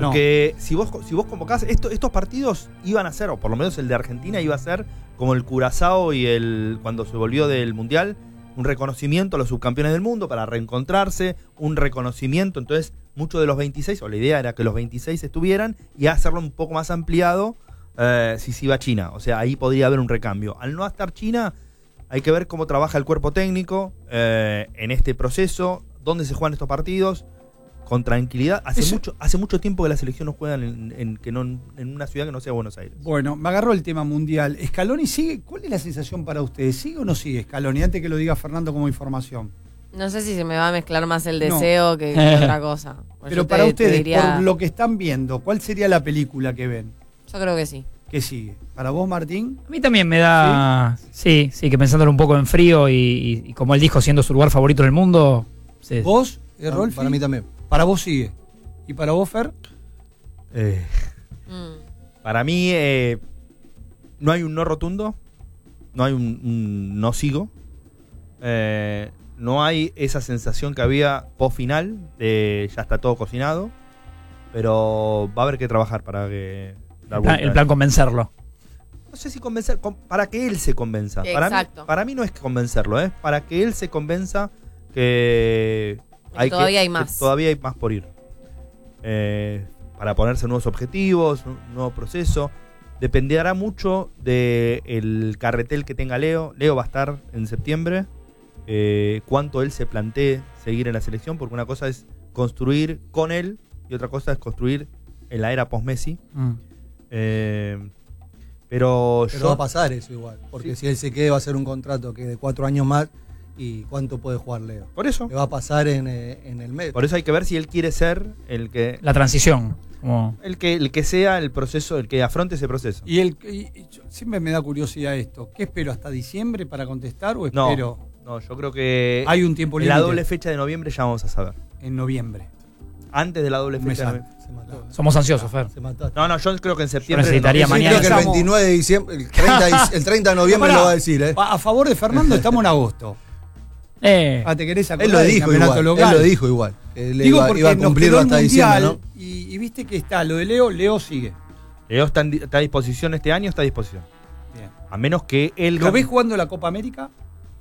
Porque si vos convocás, estos partidos iban a ser, o por lo menos el de Argentina iba a ser como el Curazao y cuando se volvió del Mundial, un reconocimiento a los subcampeones del mundo para reencontrarse, un reconocimiento. Entonces, muchos de los 26, o la idea era que los 26 estuvieran y hacerlo un poco más ampliado si se iba a China. O sea, ahí podría haber un recambio. Al no estar China, hay que ver cómo trabaja el cuerpo técnico en este proceso, dónde se juegan estos partidos, con tranquilidad. Hace mucho tiempo que la selección no juega en una ciudad que no sea Buenos Aires. Bueno, me agarró el tema mundial. ¿Scaloni sigue? ¿Cuál es la sensación para ustedes? ¿Sigue o no sigue Scaloni? Antes que lo diga Fernando como información. No sé si se me va a mezclar más el deseo que otra cosa. Pero para ustedes, por lo que están viendo, ¿cuál sería la película que ven? Yo creo que sí. ¿Qué sigue? ¿Para vos, Martín? A mí también me da... Sí, que pensándolo un poco en frío y como él dijo, siendo su lugar favorito en el mundo... Sí. ¿Vos, Rolfi? Para mí también. Para vos sigue. ¿Y para vos, Fer? Para mí no hay un no rotundo, no hay un no sigo, no hay esa sensación que había post final de ya está todo cocinado, pero va a haber que trabajar para que el plan convencerlo. No sé si convencer, para que él se convenza. Exacto. Para mí no es convencerlo, para que él se convenza que todavía hay más. Que todavía hay más por ir. Para ponerse nuevos objetivos, un nuevo proceso. Dependerá mucho del carretel que tenga Leo. Leo va a estar en septiembre. Cuánto él se plantee seguir en la selección, porque una cosa es construir con él y otra cosa es construir en la era post-Messi. Pero va a pasar eso igual, porque si él se quede va a ser un contrato que de 4 años más. ¿Y cuánto puede jugar Leo? Por eso. ¿Qué va a pasar en el medio? Por eso hay que ver si él quiere ser el que... La transición. El que sea el proceso, el que afronte ese proceso. Y siempre me da curiosidad esto. ¿Qué espero? ¿Hasta diciembre para contestar o espero? No, yo creo que... Hay un tiempo límite. En la doble fecha de noviembre ya vamos a saber. En noviembre. Antes de la doble fecha de noviembre. Somos ansiosos, Fer. No, yo creo que en septiembre... Yo necesitaría mañana. Yo creo que el 29 de diciembre, el 30 de noviembre lo va a decir. A favor de Fernando estamos en agosto. ¿Te querés acordar? Él lo dijo igual. Local? Él lo dijo igual. Él Digo porque iba a cumplirlo hasta diciembre, ¿no? Y viste que está lo de Leo sigue. Leo está a disposición este año, está a disposición. Bien. A menos que él... ¿Lo ves jugando la Copa América?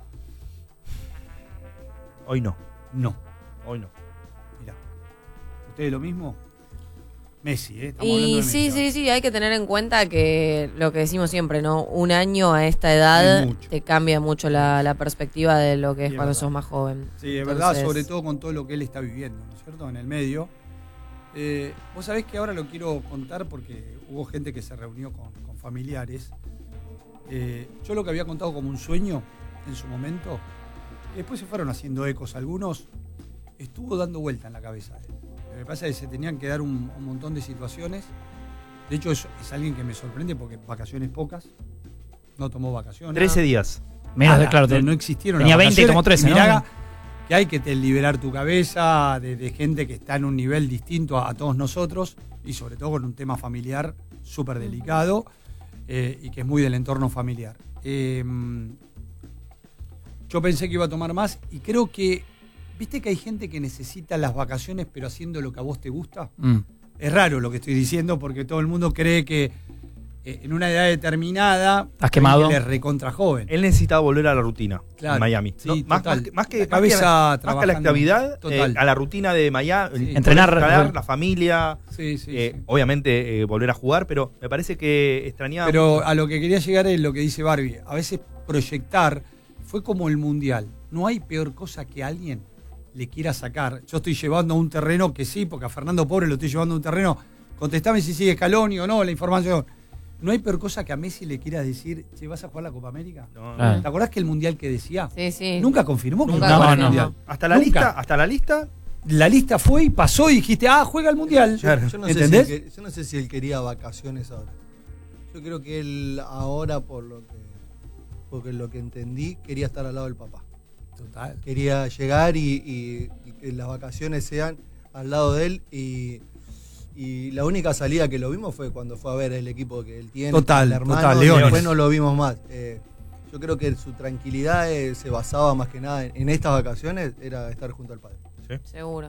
Hoy no. No. Hoy no. Mirá. ¿Ustedes lo mismo? Messi, estamos y hablando de Messi. sí, hay que tener en cuenta que lo que decimos siempre, ¿no? Un año a esta edad te cambia mucho la perspectiva de lo que es cuando sos más joven. Sí, es verdad, sobre todo con todo lo que él está viviendo, ¿no es cierto? En el medio. Vos sabés que ahora lo quiero contar porque hubo gente que se reunió con familiares. Yo lo que había contado como un sueño en su momento, y después se fueron haciendo ecos algunos, estuvo dando vuelta en la cabeza de él. Me pasa que se tenían que dar un montón de situaciones. De hecho, es alguien que me sorprende porque vacaciones pocas. No tomó vacaciones. 13 días. Menos claro, no existieron. Tenía 20 y tomó 13, ¿no? Que hay que liberar tu cabeza de gente que está en un nivel distinto a todos nosotros y sobre todo con un tema familiar súper delicado y que es muy del entorno familiar. Yo pensé que iba a tomar más y creo que ¿viste que hay gente que necesita las vacaciones pero haciendo lo que a vos te gusta? Es raro lo que estoy diciendo porque todo el mundo cree que en una edad determinada ¿has quemado? Él es recontra joven. Él necesitaba volver a la rutina en Miami. Sí, ¿no? más que la actividad, a la rutina de Miami. Sí. Entrenar, la familia. Sí. Obviamente volver a jugar, pero me parece que extrañaba. Pero a lo que quería llegar es lo que dice Barbie. A veces proyectar fue como el Mundial. No hay peor cosa que alguien le quiera sacar. Yo estoy llevando a un terreno que sí, porque a Fernando Pobre lo estoy llevando a un terreno. Contestame si sigue Scaloni o no, la información. No hay peor cosa que a Messi le quiera decir, che, ¿vas a jugar la Copa América? No. ¿Te acordás que el Mundial que decía? Sí. Nunca confirmó que Nunca iba a jugar el no. Mundial. Hasta la lista. La lista fue y pasó y dijiste, juega el Mundial. Yo no ¿entendés? yo no sé si él quería vacaciones ahora. Yo creo que él ahora, porque lo que entendí, quería estar al lado del papá. Total. Quería llegar y que las vacaciones sean al lado de él y la única salida que lo vimos fue cuando fue a ver el equipo que él tiene, el hermano, Leones. Después no lo vimos más. Yo creo que su tranquilidad se basaba más que nada en estas vacaciones, era estar junto al padre. Seguro.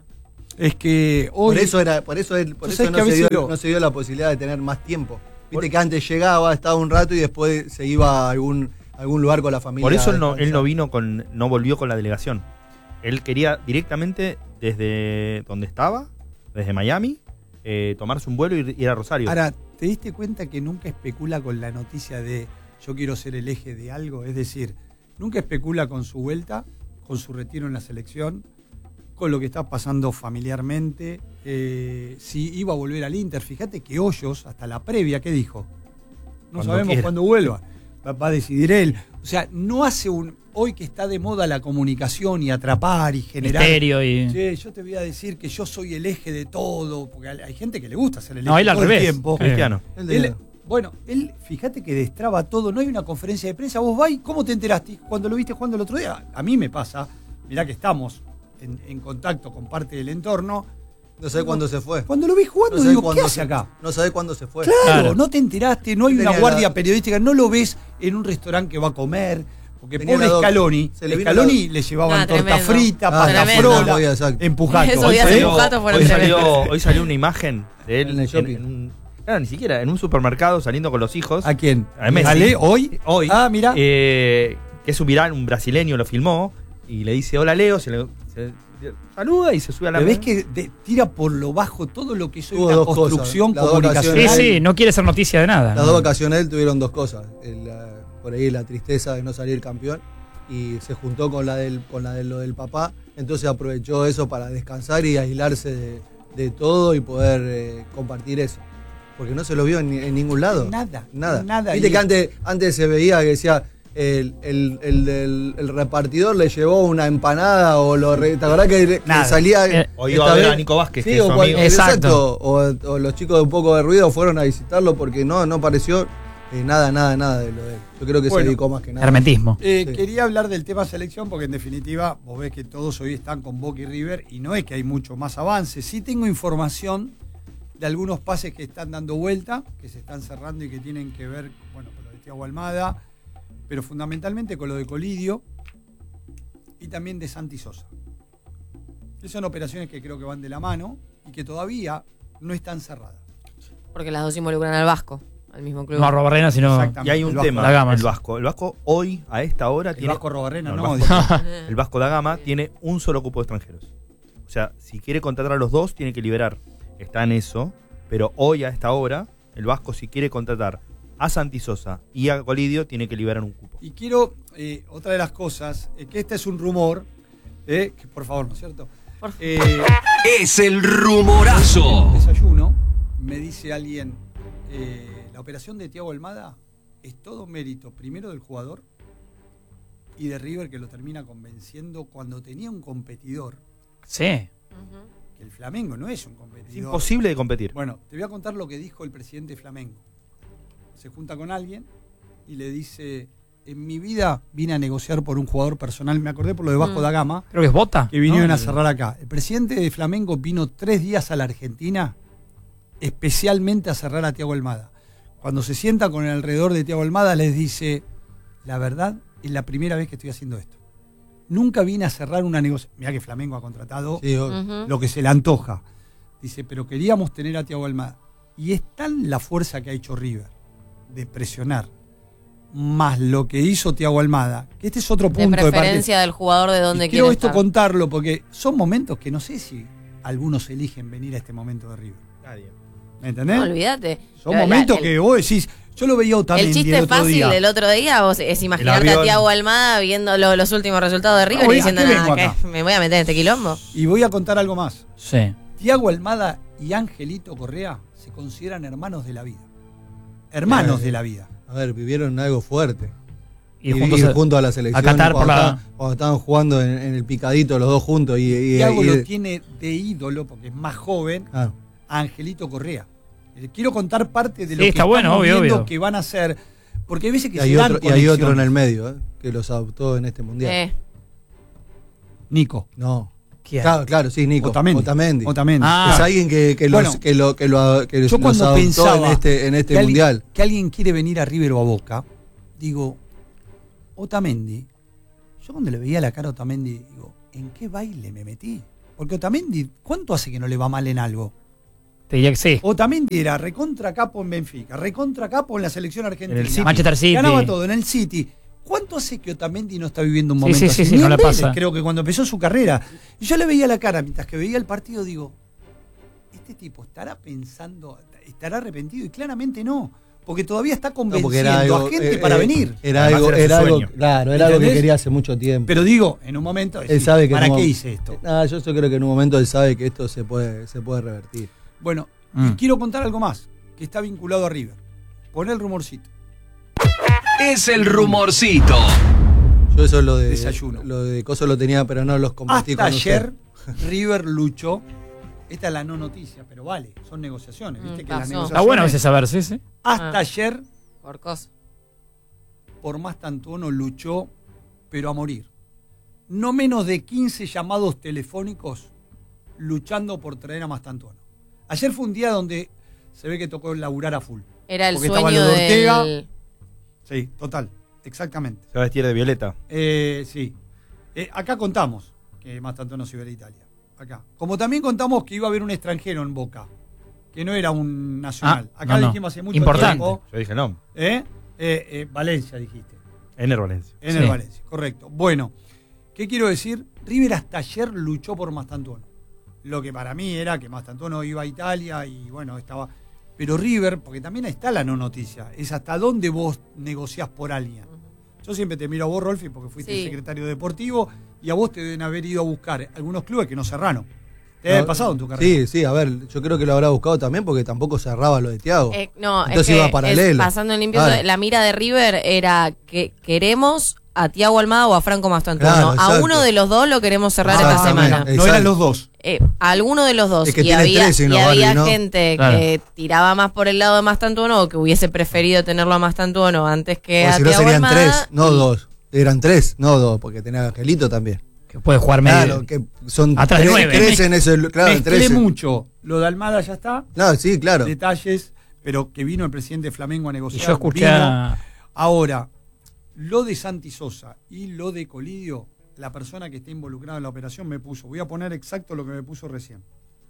Es que hoy... Por eso no se dio la posibilidad de tener más tiempo. Viste que antes llegaba, estaba un rato y después se iba a algún lugar con la familia. Por eso él no volvió con la delegación. Él quería directamente desde donde estaba, desde Miami, tomarse un vuelo y ir a Rosario. Ahora, ¿te diste cuenta que nunca especula con la noticia de yo quiero ser el eje de algo? Es decir, nunca especula con su vuelta, con su retiro en la selección, con lo que está pasando familiarmente, si iba a volver al Inter. Fíjate que Hoyos, hasta la previa, ¿qué dijo? No sabemos cuándo vuelva. Va a decidir él. O sea, no hace hoy que está de moda la comunicación y atrapar y generar... Misterio y... Che, yo te voy a decir que yo soy el eje de todo, porque hay gente que le gusta ser el eje no, él todo al revés. el tiempo. Cristiano. Él, fíjate que destraba todo, no hay una conferencia de prensa, vos vas, ¿cómo te enteraste? Cuando lo viste jugando el otro día, a mí me pasa, mirá que estamos en contacto con parte del entorno. No sé cuándo se fue. Cuando lo vi jugando, digo, ¿qué hace acá? No sabés cuándo se fue. Claro, no te enteraste, no hay una guardia periodística, no lo ves en un restaurante que va a comer. Porque pobre Scaloni, le llevaban torta frita, pasta frola, empujato. Hoy salió una imagen de él en el shopping. Claro, ni siquiera, en un supermercado saliendo con los hijos. ¿A quién? A Messi. ¿Ale? ¿Hoy? Ah, mira. Que es un brasileño lo filmó y le dice hola Leo, se saluda y se sube a la mesa. ¿Ves que tira por lo bajo todo lo que es una construcción comunicacional? Sí, no quiere ser noticia de nada. Las dos vacaciones de él tuvieron dos cosas. Por ahí la tristeza de no salir campeón y se juntó con la de lo del papá, entonces aprovechó eso para descansar y aislarse de todo y poder compartir eso. Porque no se lo vio en ningún lado. Nada. Viste que antes se veía que decía el repartidor le llevó una empanada o ¿te acordás que salía? O iba a ver a Nico Vázquez, sí, que es su amigo. Exacto. O los chicos de Un Poco de Ruido fueron a visitarlo porque no apareció nada de lo de él. Yo creo que se dedicó más que nada. Hermetismo. Quería hablar del tema selección porque en definitiva vos ves que todos hoy están con Boca y River y no es que hay mucho más avance. Sí tengo información de algunos pases que están dando vuelta, que se están cerrando y que tienen que ver, con lo de Thiago Almada, pero fundamentalmente con lo de Colidio y también de Santi Sosa. Que son operaciones que creo que van de la mano y que todavía no están cerradas. Porque las dos involucran al Vasco, al mismo club. No a Robarrena, sino... Y hay un tema, el Vasco hoy, a esta hora, tiene... El Vasco Robarrena, el Vasco da Gama tiene un solo cupo de extranjeros. O sea, si quiere contratar a los dos, tiene que liberar. Está en eso, pero hoy a esta hora, el Vasco si quiere contratar a Santi Sosa y a Colidio, tiene que liberar un cupo. Y quiero, otra de las cosas, que este es un rumor, que por favor, ¿no es cierto? Es el rumorazo. Desayuno, me dice alguien, la operación de Thiago Almada es todo mérito, primero del jugador y de River, que lo termina convenciendo cuando tenía un competidor. Sí. El Flamengo no es un competidor. Es imposible de competir. Bueno, te voy a contar lo que dijo el presidente de Flamengo. Se junta con alguien y le dice, en mi vida vine a negociar por un jugador personal, me acordé por lo de Vasco da Gama. Creo que es Bota. Que vinieron a cerrar acá. El presidente de Flamengo vino 3 días a la Argentina especialmente a cerrar a Thiago Almada. Cuando se sienta con el alrededor de Thiago Almada les dice, la verdad es la primera vez que estoy haciendo esto. Nunca vine a cerrar una negociación. Mirá que Flamengo ha contratado lo que se le antoja. Dice, pero queríamos tener a Thiago Almada. Y es tan la fuerza que ha hecho River de presionar, más lo que hizo Thiago Almada, que este es otro punto de preferencia del jugador de donde quiere estar. Quiero esto contarlo porque son momentos que no sé si algunos eligen venir a este momento de River. Nadie. ¿Me entendés? No, olvídate. Son momentos que vos decís... Yo lo veía Otamendi el chiste fácil del otro día es imaginarte a Thiago Almada viendo los últimos resultados de River y diciendo, me voy a meter en este quilombo. Y voy a contar algo más. Sí. Thiago Almada y Angelito Correa se consideran hermanos de la vida. Hermanos de la vida. A ver, vivieron algo fuerte. Y junto a la selección. A Qatar cuando estaban jugando en el picadito los dos juntos. Thiago lo tiene de ídolo, porque es más joven, a Angelito Correa. Quiero contar parte de lo que estamos viendo que van a hacer, porque hay veces que hay otro en el medio que los adoptó en este mundial. Nico. No. ¿Quién? Claro, sí, Nico. Otamendi. Es alguien que los adoptó en este mundial. Que alguien quiere venir a River o a Boca, digo, Otamendi, yo cuando le veía la cara a Otamendi, digo, ¿en qué baile me metí? Porque Otamendi, ¿cuánto hace que no le va mal en algo? Te diría que sí. Otamendi era recontra capo en Benfica, recontra capo en la selección argentina. En el City. Manchester City. Ganaba todo en el City. ¿Cuánto hace que Otamendi no está viviendo un momento así? Sí, Ni no en le Vélez, pasa. creo que cuando empezó su carrera. Y yo le veía la cara, mientras que veía el partido, digo, este tipo estará pensando, estará arrepentido, y claramente no. Porque todavía está convenciendo a gente para venir. Era Además algo, era su era algo, sueño. claro, era algo que ¿Entendés? quería hace mucho tiempo. Pero digo, en un momento, Él sabe que ¿para no- qué hice esto? Yo creo que en un momento él sabe que esto se puede revertir. Bueno, y quiero contar algo más, que está vinculado a River. Pon el rumorcito. Es el rumorcito. Yo eso lo de Desayuno. Lo de Coso lo tenía, pero no los compartí Hasta con ayer, usted. River luchó. Esta es la no noticia, pero vale, son negociaciones. ¿Viste? Que las pasó. negociaciones, Está bueno a veces saber, sí. Hasta ayer, Por cosa. por Mastantuono luchó, pero a morir. No menos de 15 llamados telefónicos luchando por traer a Mastantuono. Ayer fue un día donde se ve que tocó laburar a full. Era el Porque estaba sueño lo de Ortega. del... Sí, total, exactamente. Se va a vestir de violeta. Sí. Acá contamos que Mastantuono se iba a ir a Italia. Acá. Como también contamos que iba a haber un extranjero en Boca, que no era un nacional. Acá no. dijimos hace mucho Importante. tiempo. Yo dije no. Valencia dijiste. Ener Valencia. En Sí. el Valencia, correcto. Bueno, ¿qué quiero decir? River hasta ayer luchó por Mastantuono. Lo que para mí era que Mastantuono iba a Italia y bueno, estaba... Pero River, porque también ahí está la no noticia, es hasta dónde vos negociás por alguien. Yo siempre te miro a vos, Rolfi, porque fuiste Sí. el secretario deportivo y a vos te deben haber ido a buscar algunos clubes que no cerraron. Te debe haber pasado en tu carrera. Sí, a ver, yo creo que lo habrá buscado también porque tampoco cerraba lo de Thiago. No, Entonces es que iba paralelo. pasando en limpio, Claro. la mira de River era que queremos a Thiago Almada o a Franco Mastantuono. Claro, A exacto. uno de los dos lo queremos cerrar esta Exactamente. semana. No Exacto. eran los dos. A alguno de los dos. Es que y tiene había, 13 y no y vale, había ¿no? gente Claro. que tiraba más por el lado de Mastantuono o que hubiese preferido tenerlo a Mastantuono antes que O a si no Thiago serían Almada. 3, no 2. Eran 3, no 2, porque tenía a Angelito también. Que puede jugar medio. Claro, que son Atrás de 9. 3 en ese. Claro, Mezclé 13. mucho. Lo de Almada ya está. Claro, sí, claro. Detalles, pero que vino el presidente de Flamengo a Y negociar. yo escuché vino. a... Ahora, lo de Santi Sosa y lo de Colidio, la persona que está involucrada en la operación me puso. Voy a poner exacto lo que me puso recién.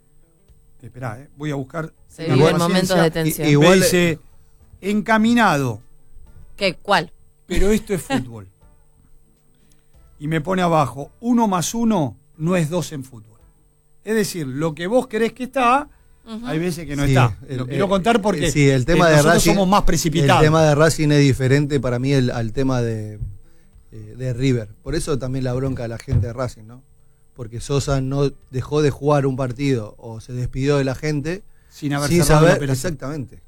Esperá, voy a buscar. Se tengan viven paciencia. momentos de tensión. Y- igual- Me dice, encaminado, ¿Qué? ¿Cuál? pero esto es fútbol. Y me pone abajo, 1 más 1 no es 2 en fútbol. Es decir, lo que vos querés que está, hay veces que no Sí, está. Lo quiero contar porque sí, el tema de nosotros Racing, somos más precipitados. El tema de Racing es diferente para mí al tema de River. Por eso también la bronca de la gente de Racing, ¿no? Porque Sosa no dejó de jugar un partido o se despidió de la gente sin haber sin cerrado la saber operación. exactamente.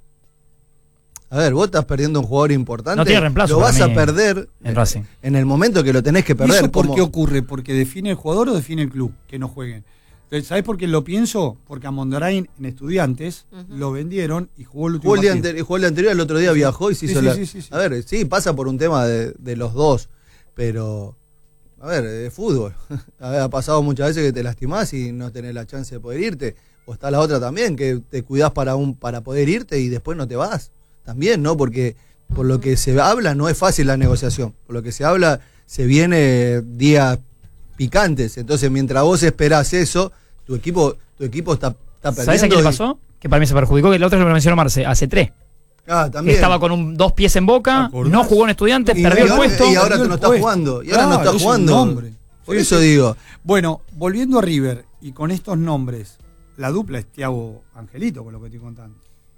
A ver, vos estás perdiendo un jugador importante. No tiene reemplazo Lo vas para a mí perder en Racing. en el momento que lo tenés que ¿Y perder. eso por como- qué ocurre? ¿Porque define el jugador o define el club que no jueguen? Entonces, ¿sabés por qué lo pienso? Porque a Mondarain en Estudiantes lo vendieron y jugó el último Jugó el, día partido. jugó el anterior, el otro día viajó y se Sí, hizo sí, la... sí. A ver, sí, pasa por un tema de los dos, pero... A ver, es fútbol. A ver, ha pasado muchas veces que te lastimás y no tenés la chance de poder irte. O está la otra también, que te cuidás para poder irte y después no te vas. También, ¿no? Porque por lo que se habla no es fácil la negociación. Por lo que se habla se viene días picantes. Entonces, mientras vos esperás eso, tu equipo está perdiendo. ¿Sabes a qué le y- pasó? Que para mí se perjudicó, que el otro lo mencionó Marce, hace 3. Ah, Que también. estaba con 2 pies en boca, ¿Acordás? no jugó en Estudiantes, Y perdió el ahora- puesto. y ahora perdió no el está puesto. jugando. Y ahora no Claro, está es un jugando. nombre. Por Sí, eso sí. digo. Bueno, volviendo a River y con estos nombres, la dupla es Thiago Angelito, con lo que estoy contando.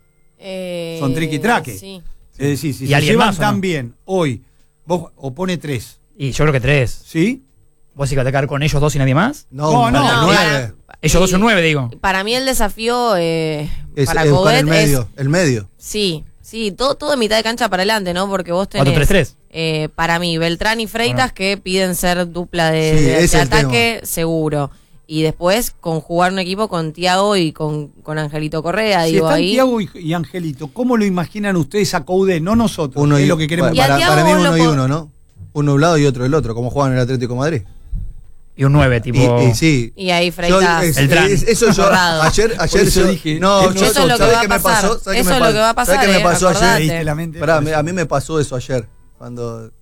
Son triqui traque. Sí. Es decir, si ¿Y se alguien llevan más o tan no? bien hoy, vos o pone 3, Y yo creo que 3. ¿sí? ¿Vos sí que vas a atacar con ellos 2 y nadie más? No, No, 9. Ellos 2 son 9, digo. Para mí el desafío Es para con Coudet el medio. El medio. sí, todo de mitad de cancha para adelante, ¿no? Porque vos tenés 4-3-3. para mí Beltrán y Freitas que piden ser dupla Sí, de ese es el ataque seguro. Y después conjugar un equipo con Thiago y con Angelito Correa, Si digo están ahí. Thiago y Angelito, ¿cómo lo imaginan ustedes a Coudet? No nosotros, Uno es y, lo que queremos. Y a para, Thiago para mí vos uno lo y po- uno, ¿no? Uno de un lado y otro del otro, como juegan en el Atlético de Madrid. Y un 9, tipo. Y sí. Y ahí Yo, Freitas. eso yo borrado. ayer Por eso yo dije, no, eso yo, es lo que ¿sabés va qué a me pasar. pasó? ¿Sabés Eso qué es me lo que va a ¿sabés pasar, qué me pasó acordate. ayer? Leíste la mente. Pará, a mí me pasó eso ayer cuando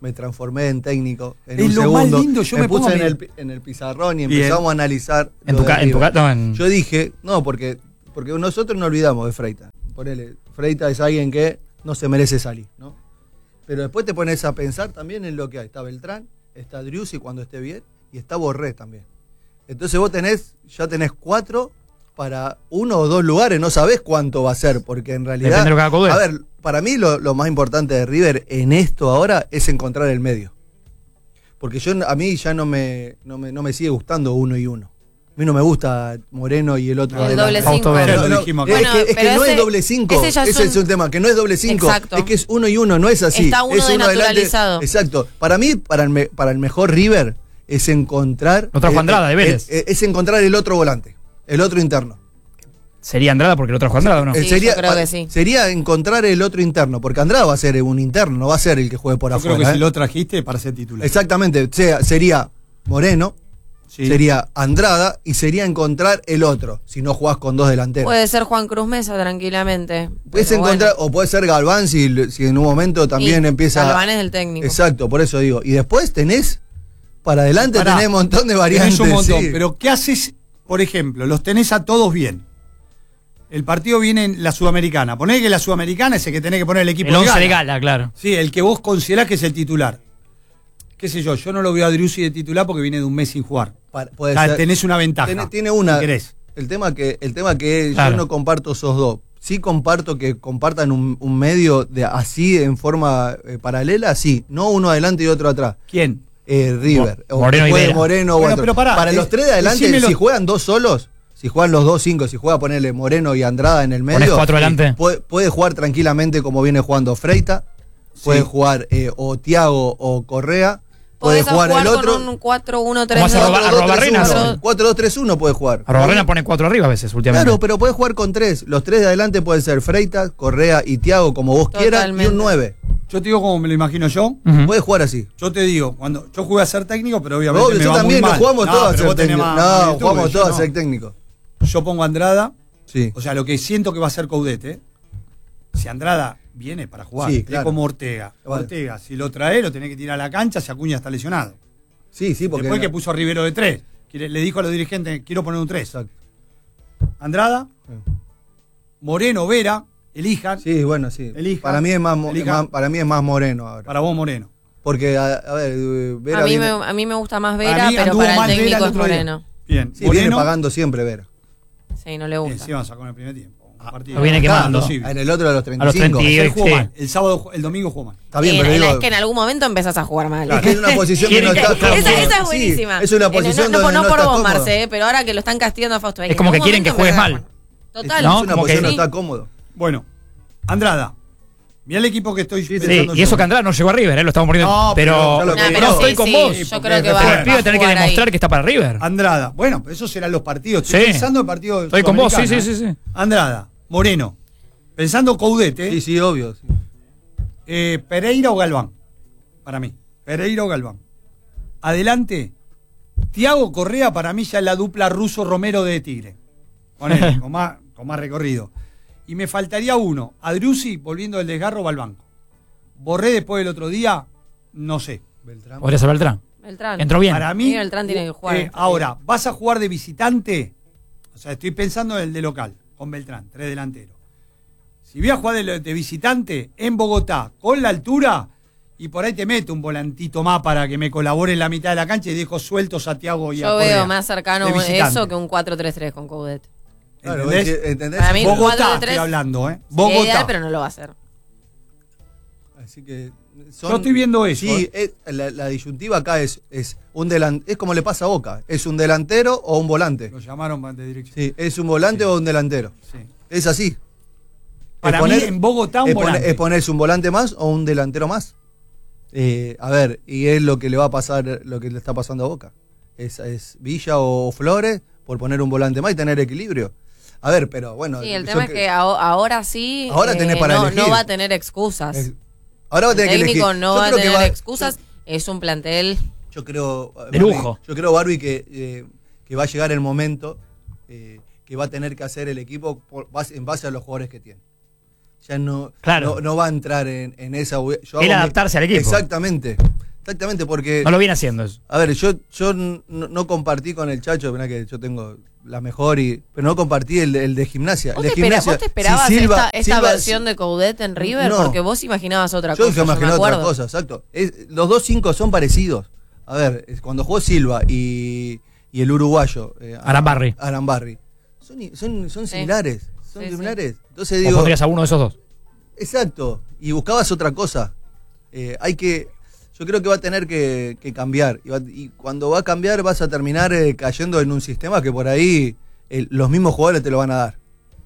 me transformé en técnico en Es un lo segundo. más lindo, yo me puse pongo en el pizarrón y Bien. empezamos a analizar. En lo tu de River. no, Yo dije, no, porque nosotros no olvidamos de Freita. Ponele, Freita es alguien que no se merece salir, ¿no? Pero después te pones a pensar también en lo que hay. Está Beltrán, está Driussi cuando esté bien, y está Borré también. Entonces vos ya tenés 4 para 1 o 2 lugares, no sabés cuánto va a ser, porque en realidad... Depende de lo que haga Coudet. A ver, para mí lo más importante de River en esto ahora es encontrar el medio. Porque a mí ya no me sigue gustando 1 y 1. A mí no me gusta Moreno y el otro. El doble Fausto 5. Vera. Lo dijimos acá. Bueno, es que pero no ese- es doble 5. ese ya Ese es es un tema, que no es doble 5. Exacto. Es que es 1 y 1, no es así. Está uno es desnaturalizado. Exacto. Para mí, para el mejor River, es encontrar. Lo trajo Andrada de Vélez. Es encontrar el otro volante, el otro interno. ¿Sería Andrada porque lo trajo Andrada o no? Sí, yo creo que sí. Sería encontrar el otro interno, porque Andrada va a ser un interno, no va a ser el que juegue por Yo afuera. creo que si ¿eh? lo trajiste para ser titular. Exactamente. Sería Moreno, Sí. sería Andrada y sería encontrar el otro, si no jugás con 2 delanteros. Puede ser Juan Cruz Mesa tranquilamente. Puedes pero encontrar, bueno. o puede ser Galván si en un momento también Y empieza. Galván es el técnico. Exacto, por eso digo. Y después para adelante Pará, tenés un montón de variantes. Tenés un montón, sí. pero ¿qué haces? Por ejemplo, los tenés a todos bien. El partido viene en la Sudamericana. Poné que la Sudamericana es el que tenés que poner el equipo El 11 de gala. gala, claro. Sí, el que vos considerás que es el titular. Qué sé yo no lo veo a Driussi de titular porque viene de un mes sin jugar. Puede Ah, ser. tenés una ventaja. Tiene una. si querés. El tema que Claro. yo no comparto esos dos. Sí comparto que compartan un medio de así en forma paralela, sí. No uno adelante y otro atrás. ¿Quién? River. O Moreno y después Vera. Moreno o Bueno, otro. pero pará, para los 3 de adelante, decímelo. si juegan 2 solos, si juegan los 2-5, si juega ponerle Moreno y Andrada en el medio. Ponés 4 adelante. Puede jugar tranquilamente como viene jugando Freita. Puede jugar o Thiago o Correa. Puede Podés jugar el otro. con un 4-1-3-2. ¿Cómo hace Arrobarrena? 4-2-3-1 puede jugar. Arrobarrena pone 4 arriba a veces últimamente. Claro, pero puede jugar con 3. Los 3 de adelante pueden ser Freita, Correa y Thiago, como vos quieras, y Totalmente. un 9. Yo te digo como me lo imagino yo. Ujú. Puede jugar así. Yo te digo, cuando yo jugué a ser técnico, pero obviamente Obvio, me yo va también, muy nos mal. jugamos todos a pero ser vos tenés técnico. más No, virtud, jugamos yo todos a no. ser técnico. Yo pongo a Andrada, Sí. o sea, lo que siento que va a ser Coudet, ¿eh? Si Andrada viene para jugar, Sí, es claro. como Ortega. Vale. Ortega, si lo trae, lo tenés que tirar a la cancha, si Acuña está lesionado. Sí, porque. Después que puso a Rivero de 3. Le dijo a los dirigentes, quiero poner un 3. Exacto. Andrada, Moreno, Vera, elijan. Sí, bueno, sí. Elija. Para mí es más, Elija. para mí es más Moreno ahora. Para vos, Moreno. Porque, a ver, Vera A mí, viene, a mí me gusta más Para Vera, mí pero anduvo para mal el Vera técnico el es otro día. Moreno. Bien. sí, viene Moreno, pagando siempre Vera. Sí, no le y gusta. encima sacó en el primer tiempo. Un partido. Lo viene Acá, quemando. ¿no? Imposible. En el otro de los A los 35. 30. Ayer jugó Sí. mal. El sábado, el domingo jugó mal. Está bien, pero digo, Es que en algún momento empezás a jugar mal. es que es una posición que no Quiere está que- cómodo. Esa es Sí, buenísima. es una posición no, donde no no por está vos, cómodo. Marce, pero ahora que lo están castigando a Fausto. Es como que quieren que juegues mal. Total. ¿no? Es una Como que- posición que no Sí. está cómodo. Bueno, Andrada. Mirá el equipo que estoy Sí, pensando y eso yo. que Andrada no llegó a River, lo estamos poniendo. No, pero pero ya lo Nah, que- pero no, sí, estoy con sí, vos. yo porque creo que va, Pero el pibe va a tiene que jugar ahí. demostrar que está para River. Andrada. Bueno, pero esos serán los partidos. Estoy Sí. pensando en partidos. Estoy con vos, sí, sí, Sudamericana, sí, ¿eh? sí. Andrada, Moreno. Pensando Coudet, ¿eh? Sí, obvio. Sí. Pereira o Galván. Para mí. Pereira o Galván. Adelante. Thiago Correa, para mí ya es la dupla ruso-romero de Tigre. Con él, con más recorrido. Y me faltaría uno. A Driussi, volviendo del desgarro, va al banco. Borré después del otro día, no sé. Beltrán. Podría ser Beltrán. Beltrán. Entró bien. Para mí. Miguel Beltrán tiene que jugar. Ahora, ¿vas a jugar de visitante? O sea, estoy pensando en el de local, con Beltrán, 3 delanteros. Si voy a jugar de visitante en Bogotá, con la altura, y por ahí te meto un volantito más para que me colabore en la mitad de la cancha y dejo sueltos a Thiago y a Yo Correa, veo más cercano de visitante. eso que un 4-3-3 con Coudet. Claro, ¿Entendés? ¿entendés? Para mí, Bogotá, 4-3-3 estoy hablando, ¿eh? Sería Bogotá. ideal, pero no lo va a hacer. Así que Yo estoy viendo eso. Sí, la disyuntiva acá es un es como le pasa a Boca, es un delantero o un volante. Lo llamaron de dirección. Sí, es un volante o un delantero. Sí. Es así. Para Es mí, en Bogotá, un volante. Es ponerse un volante más o un delantero más. A ver, y es lo que le va a pasar, lo que le está pasando a Boca. Es Villa o Flores por poner un volante más y tener equilibrio. A ver, pero bueno. Sí, el tema es que ahora sí. Ahora tenés para no, elegir. no va a tener excusas. Ahora va a El tener que elegir. técnico no Yo va a creo que tener excusas. Es un plantel. Yo creo. De lujo. Yo creo, Barbie, que va a llegar el momento que va a tener que hacer el equipo en base a los jugadores que tiene. Ya no, Claro. no va a entrar en esa. Él adaptarse al equipo. Exactamente. Exactamente, porque... No lo viene haciendo eso. A ver, yo no compartí con el Chacho, verdad que yo tengo la mejor, pero no compartí el de Gimnasia. ¿Vos, el de Gimnasia, ¿Vos te esperabas esta versión de Coudet en River? No. Porque vos imaginabas otra Yo cosa. imaginaba otra cosa, exacto. Los dos 5 son parecidos. A ver, cuando jugó Silva y el uruguayo Arambarri, son similares. Son similares. Entonces digo... ¿O pondrías a uno de esos dos? Exacto. Y buscabas otra cosa. Yo creo que va a tener que cambiar. Y cuando va a cambiar vas a terminar cayendo en un sistema que por ahí los mismos jugadores te lo van a dar.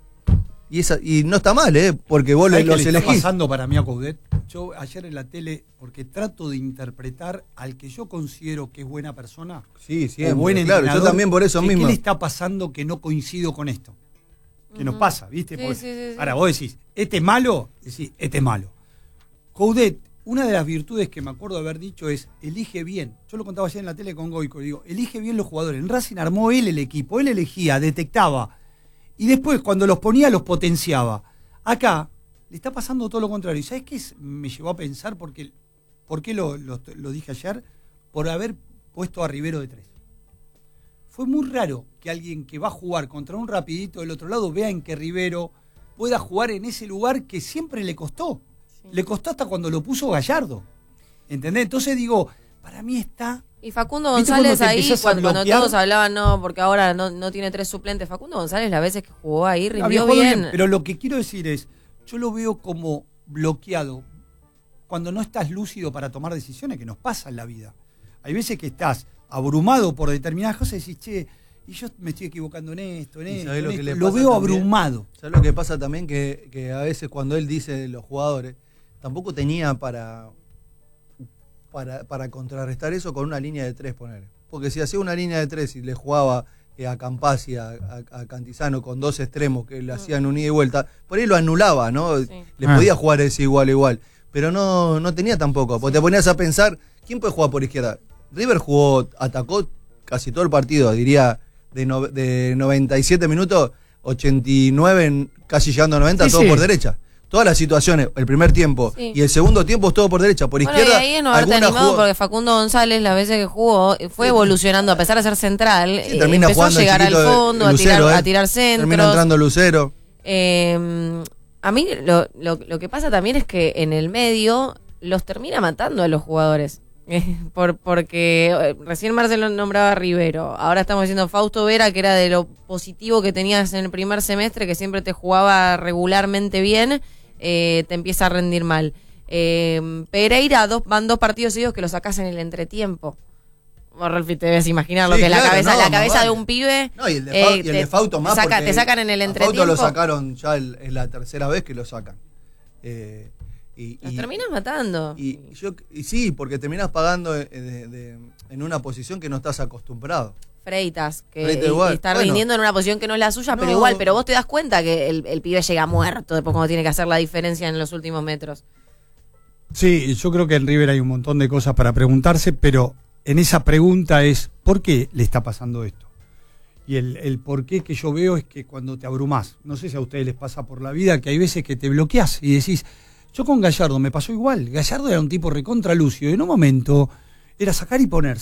Y no está mal, porque vos los elegís. Está pasando para mí a Coudet. Yo ayer en la tele, porque trato de interpretar al que yo considero que es buena persona. Sí, o buen claro, yo también por eso mismo. ¿Qué le está pasando que no coincido con esto? Que nos pasa, ¿viste? Sí. Ahora vos decís, ¿este es malo? Decís, este es malo. Coudet, una de las virtudes que me acuerdo de haber dicho es, elige bien. Yo lo contaba ayer en la tele con Goico, digo, elige bien los jugadores. En Racing armó él el equipo, él elegía, detectaba. Y después, cuando los ponía, los potenciaba. Acá, le está pasando todo lo contrario. ¿Y sabes qué me llevó a pensar? ¿Por qué lo dije ayer? Por haber puesto a Rivero de 3. Fue muy raro que alguien que va a jugar contra un rapidito del otro lado vea en que Rivero pueda jugar en ese lugar que siempre le costó. Sí. Le costó hasta cuando lo puso Gallardo. ¿Entendés? Entonces digo, para mí está... Y Facundo González ahí, cuando todos hablaban, no, porque ahora no tiene 3 suplentes. Facundo González, las veces que jugó ahí, rindió bien. Pero lo que quiero decir es, yo lo veo como bloqueado cuando no estás lúcido para tomar decisiones, que nos pasa en la vida. Hay veces que estás abrumado por determinadas cosas y decís, che, y yo me estoy equivocando en esto. Lo veo abrumado. ¿Sabes lo que pasa también? Que a veces cuando él dice de los jugadores, tampoco tenía para contrarrestar eso con una línea de 3, poner. Porque si hacía una línea de 3 y le jugaba a Campazzi y a Cantizano con 2 extremos que le hacían un ida y vuelta, por ahí lo anulaba, ¿no? Sí. Le podía jugar ese igual. Pero no tenía tampoco. Porque te ponías a pensar, ¿quién puede jugar por izquierda? River atacó casi todo el partido, diría, de 97 minutos, 89, casi llegando a 90, todo por derecha. Todas las situaciones, el primer tiempo y el segundo tiempo es todo por derecha, por izquierda. Y ahí no haberte animado porque Facundo González, las veces que jugó, fue evolucionando, a pesar de ser central, empezó a llegar al fondo, Lucero, a tirar centros. Termina entrando Lucero. A mí lo que pasa también es que en el medio los termina matando a los jugadores. Porque recién Marcelo nombraba a Rivero, ahora estamos diciendo Fausto Vera, que era de lo positivo que tenías en el primer semestre, que siempre te jugaba regularmente bien, te empieza a rendir mal. Pereira, van 2 partidos seguidos que lo sacás en el entretiempo. Rolfi, te debes imaginar lo que es la cabeza de un pibe. No, y el de Fausto más te sacan en el entretiempo. Fausto lo sacaron ya es la tercera vez que lo sacan. Los terminas matando. Y sí, porque terminas pagando en una posición que no estás acostumbrado. Freitas, que está rindiendo en una posición que no es la suya, pero igual, pero vos te das cuenta que el pibe llega muerto después cuando tiene que hacer la diferencia en los últimos metros. Sí, yo creo que en River hay un montón de cosas para preguntarse, pero en esa pregunta es, ¿por qué le está pasando esto? Y el por qué que yo veo es que cuando te abrumás, no sé si a ustedes les pasa por la vida, que hay veces que te bloqueás y decís, yo con Gallardo me pasó igual. Gallardo era un tipo recontra lucio. En un momento era sacar y poner.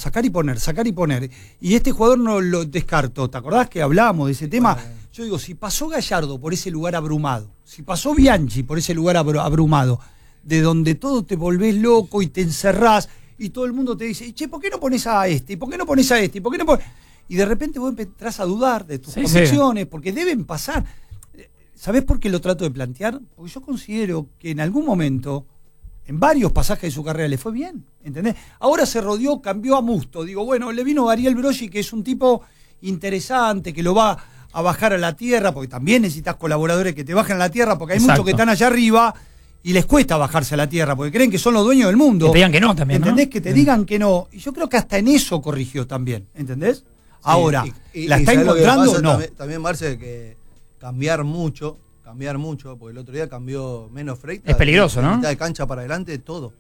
Y este jugador no lo descartó. ¿Te acordás que hablábamos de ese tema? Yo digo, si pasó Gallardo por ese lugar abrumado, si pasó Bianchi por ese lugar abrumado, de donde todo te volvés loco y te encerrás y todo el mundo te dice, che, ¿por qué no pones a este? ¿Por qué no pones a este? ¿Por qué no pones? Y de repente vos empezás a dudar de tus convicciones, porque deben pasar. ¿Sabés por qué lo trato de plantear? Porque yo considero que en algún momento, en varios pasajes de su carrera, le fue bien, ¿entendés? Ahora se rodeó, cambió a Musto. Digo, bueno, le vino Ariel Broggi, que es un tipo interesante, que lo va a bajar a la tierra, porque también necesitas colaboradores que te bajen a la tierra, porque hay muchos que están allá arriba y les cuesta bajarse a la tierra, porque creen que son los dueños del mundo. Que te digan que no también, ¿entendés? ¿No? Que te digan que no. Y yo creo que hasta en eso corrigió también, ¿entendés? Ahora, ¿la está encontrando? No. También, Marce, que cambiar mucho, porque el otro día cambió menos Freitas. Es peligroso, ¿no? Mitad de cancha para adelante, todo.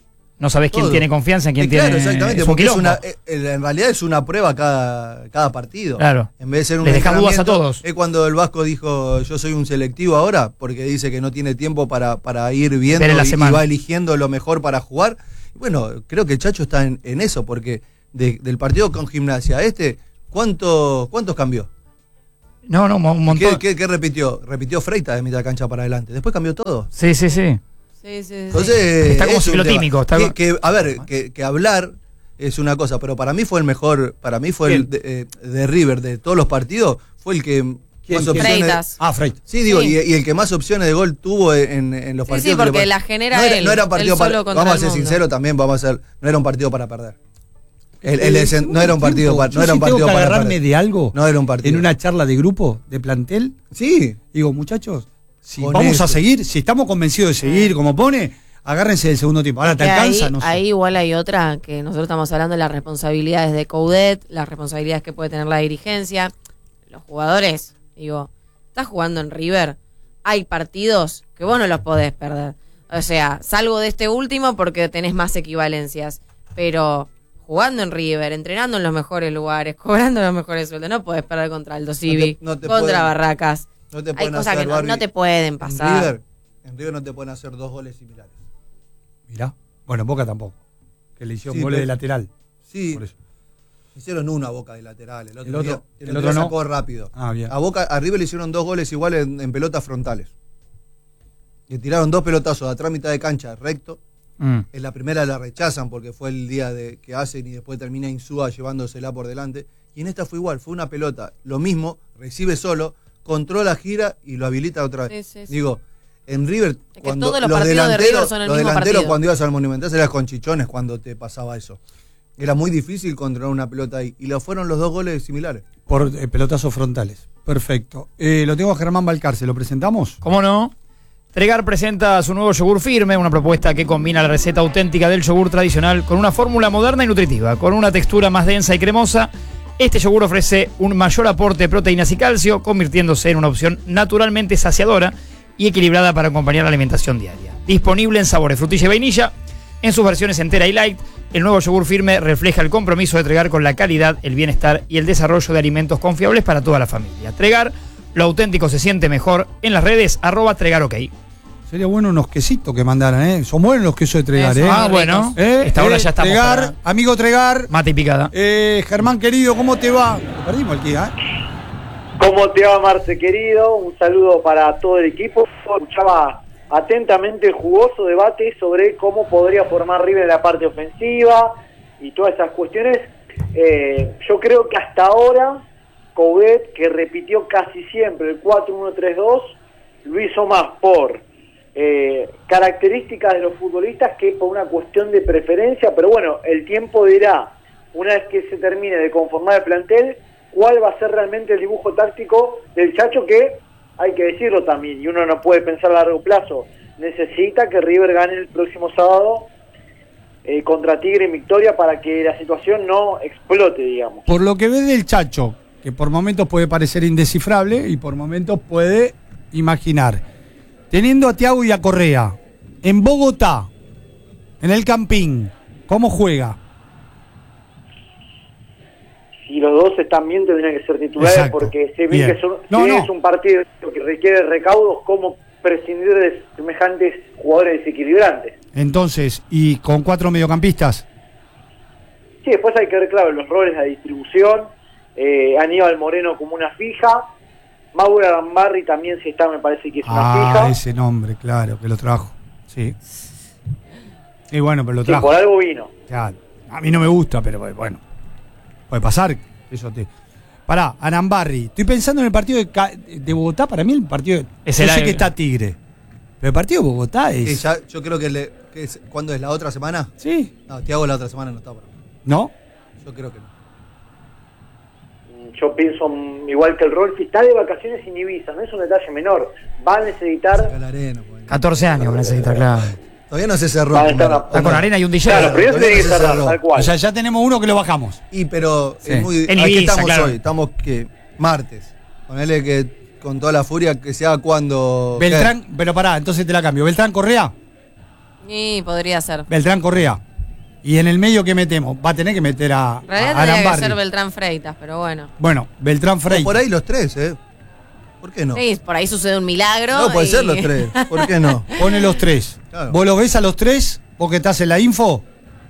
no sabés quién Todo. tiene confianza, quién Claro, tiene. exactamente, es un porque quilombo. en realidad es una prueba cada partido. Claro. En vez de ser un Les dejás dudas a entrenamiento, todos. Es cuando el Vasco dijo, yo soy un selectivo ahora, porque dice que no tiene tiempo para ir viendo Ver en la y semana. va eligiendo lo mejor para jugar. Y bueno, creo que el Chacho está en eso, porque del partido con Gimnasia ¿cuántos cambió? No, un montón. ¿Qué repitió? Repitió Freitas de mitad de cancha para adelante. Después cambió todo. Sí. Sí. Entonces, Está como es un ciclotímico, tema. está- A ver, que hablar es una cosa, pero para mí fue el mejor, para mí fue el de River, de todos los partidos, fue el que más opciones. Freitas. Freitas. Sí, digo, Sí. Y el que más opciones de gol tuvo en los Sí, partidos. sí, que le porque pon- la genera no era, él, no era un partido él para, solo contra vamos a el ser mundo. sinceros también, no era un partido para perder. Segundo No era un partido tiempo, para, yo no era sí un partido tengo que para agarrarme perder. de algo No era un partido. en una charla de grupo, de plantel. Sí. Digo, muchachos, si Con vamos a eso. seguir, si estamos convencidos de seguir como pone, agárrense del segundo tiempo. Ahora te Que alcanza, ahí, no sé. ahí igual hay otra, que nosotros estamos hablando de las responsabilidades de Coudet, las responsabilidades que puede tener la dirigencia, los jugadores. Digo, estás jugando en River, hay partidos que vos no los podés perder. O sea, salvo de este último porque tenés más equivalencias, pero jugando en River, entrenando en los mejores lugares, cobrando los mejores sueldos, no podés perder contra Aldo Civi, no te contra pueden- Barracas. No te Hay pueden cosas hacer, que Barbie, no te pueden pasar. En River no te pueden hacer 2 goles similares. Mirá. Bueno, Boca tampoco. Que le hicieron Sí, goles pero- de lateral. Sí, Por eso. hicieron una Boca de lateral. El otro, El otro- día, el el otro otro no. sacó rápido. Bien. A River le hicieron 2 goles iguales en pelotas frontales. Le tiraron 2 pelotazos atrás mitad de cancha, recto. En la primera la rechazan porque fue el día que hacen y después termina Insúa llevándosela por delante. Y en esta fue igual, fue una pelota. Lo mismo, recibe solo, controla, gira y lo habilita otra vez. Sí, sí, sí. Digo, en River, que cuando todos los los partidos de River delanteros, son el los mismo delanteros partido. cuando ibas al Monumental eras con chichones cuando te pasaba eso. Era muy difícil controlar una pelota ahí. Y lo fueron los 2 goles similares. Por pelotazos frontales. Perfecto. Lo tengo a Germán Balcarce, ¿lo presentamos? ¿Cómo no? Tregar presenta su nuevo yogur firme, una propuesta que combina la receta auténtica del yogur tradicional con una fórmula moderna y nutritiva, con una textura más densa y cremosa. Este yogur ofrece un mayor aporte de proteínas y calcio, convirtiéndose en una opción naturalmente saciadora y equilibrada para acompañar la alimentación diaria. Disponible en sabores frutilla y vainilla, en sus versiones entera y light, el nuevo yogur firme refleja el compromiso de Tregar con la calidad, el bienestar y el desarrollo de alimentos confiables para toda la familia. Tregar, lo auténtico se siente mejor. En las redes, @TregarOK. Sería bueno unos quesitos que mandaran, ¿eh? Son buenos los quesos de Tregar, Eso, ¿eh? muy Bueno, ricos. esta hora ya estamos. Tregar, para amigo Tregar. mate y picada. Germán querido, ¿cómo te va? Perdimos el día, ¿eh? ¿Cómo te va, Marce, querido? Un saludo para todo el equipo. Escuchaba atentamente el jugoso debate sobre cómo podría formar River en la parte ofensiva y todas esas cuestiones. Yo creo que hasta ahora, Coudet, que repitió casi siempre el 4-1-3-2, lo hizo más por características de los futbolistas que por una cuestión de preferencia, pero bueno, el tiempo dirá, una vez que se termine de conformar el plantel, cuál va a ser realmente el dibujo táctico del Chacho, que hay que decirlo también, y uno no puede pensar a largo plazo, necesita que River gane el próximo sábado contra Tigre en Victoria para que la situación no explote, digamos. Por lo que ves del Chacho, que por momentos puede parecer indescifrable y por momentos puede imaginar. Teniendo a Thiago y a Correa en Bogotá, en el Campín, ¿cómo juega? Si los dos están bien, tendrían que ser titulares. Exacto. Porque se ve Bien. que son, No, si bien no. es un partido que requiere recaudos, ¿cómo prescindir de semejantes jugadores desequilibrantes? Entonces, ¿y con 4 mediocampistas? Sí, después hay que ver, claro, los roles, la distribución. Aníbal Moreno como una fija. Mauro Arambarri también, si está, me parece que es una fija. Ese nombre, claro, que lo trajo. Sí. Y bueno, pero lo Sí, trajo. por algo vino. Claro. A mí no me gusta, pero bueno. Puede pasar. Pará, Arambarri. Estoy pensando en el partido de Bogotá. Para mí el partido... Es yo el sé aire. que está Tigre. Pero el partido de Bogotá es... Yo creo que ¿cuándo es la otra semana? ¿Sí? No, Thiago la otra semana no está para mí. ¿No? Yo creo que no. Yo pienso igual que el Rolfi, está de vacaciones en Ibiza, no es un detalle menor. Va a necesitar... Saca la arena, pues. 14 años necesita, claro. Todavía no se cerró. Va a estar primero. una- Está con arena y un DJ. Claro, primero todavía tiene que no se cerrar, cerró. tal cual. O sea, ya tenemos uno que lo bajamos. Pero Sí. es muy... En ¿a qué Ibiza, estamos claro. hoy? Estamos que martes. Ponele que con toda la furia que sea cuando... Beltrán, pero pará, entonces te la cambio. ¿Beltrán Correa? Y podría ser. Beltrán Correa. Y en el medio, ¿qué metemos? Va a tener que meter a En realidad tendría que Arambarri. ser Beltrán Freitas, pero bueno. Bueno, Beltrán O Freitas. por ahí los tres, ¿eh? ¿Por qué no? Sí, por ahí sucede un milagro. No, puede y- ser los tres. ¿Por qué no? Pone los tres. Claro. ¿Vos lo ves a los tres? ¿Vos que estás en la info?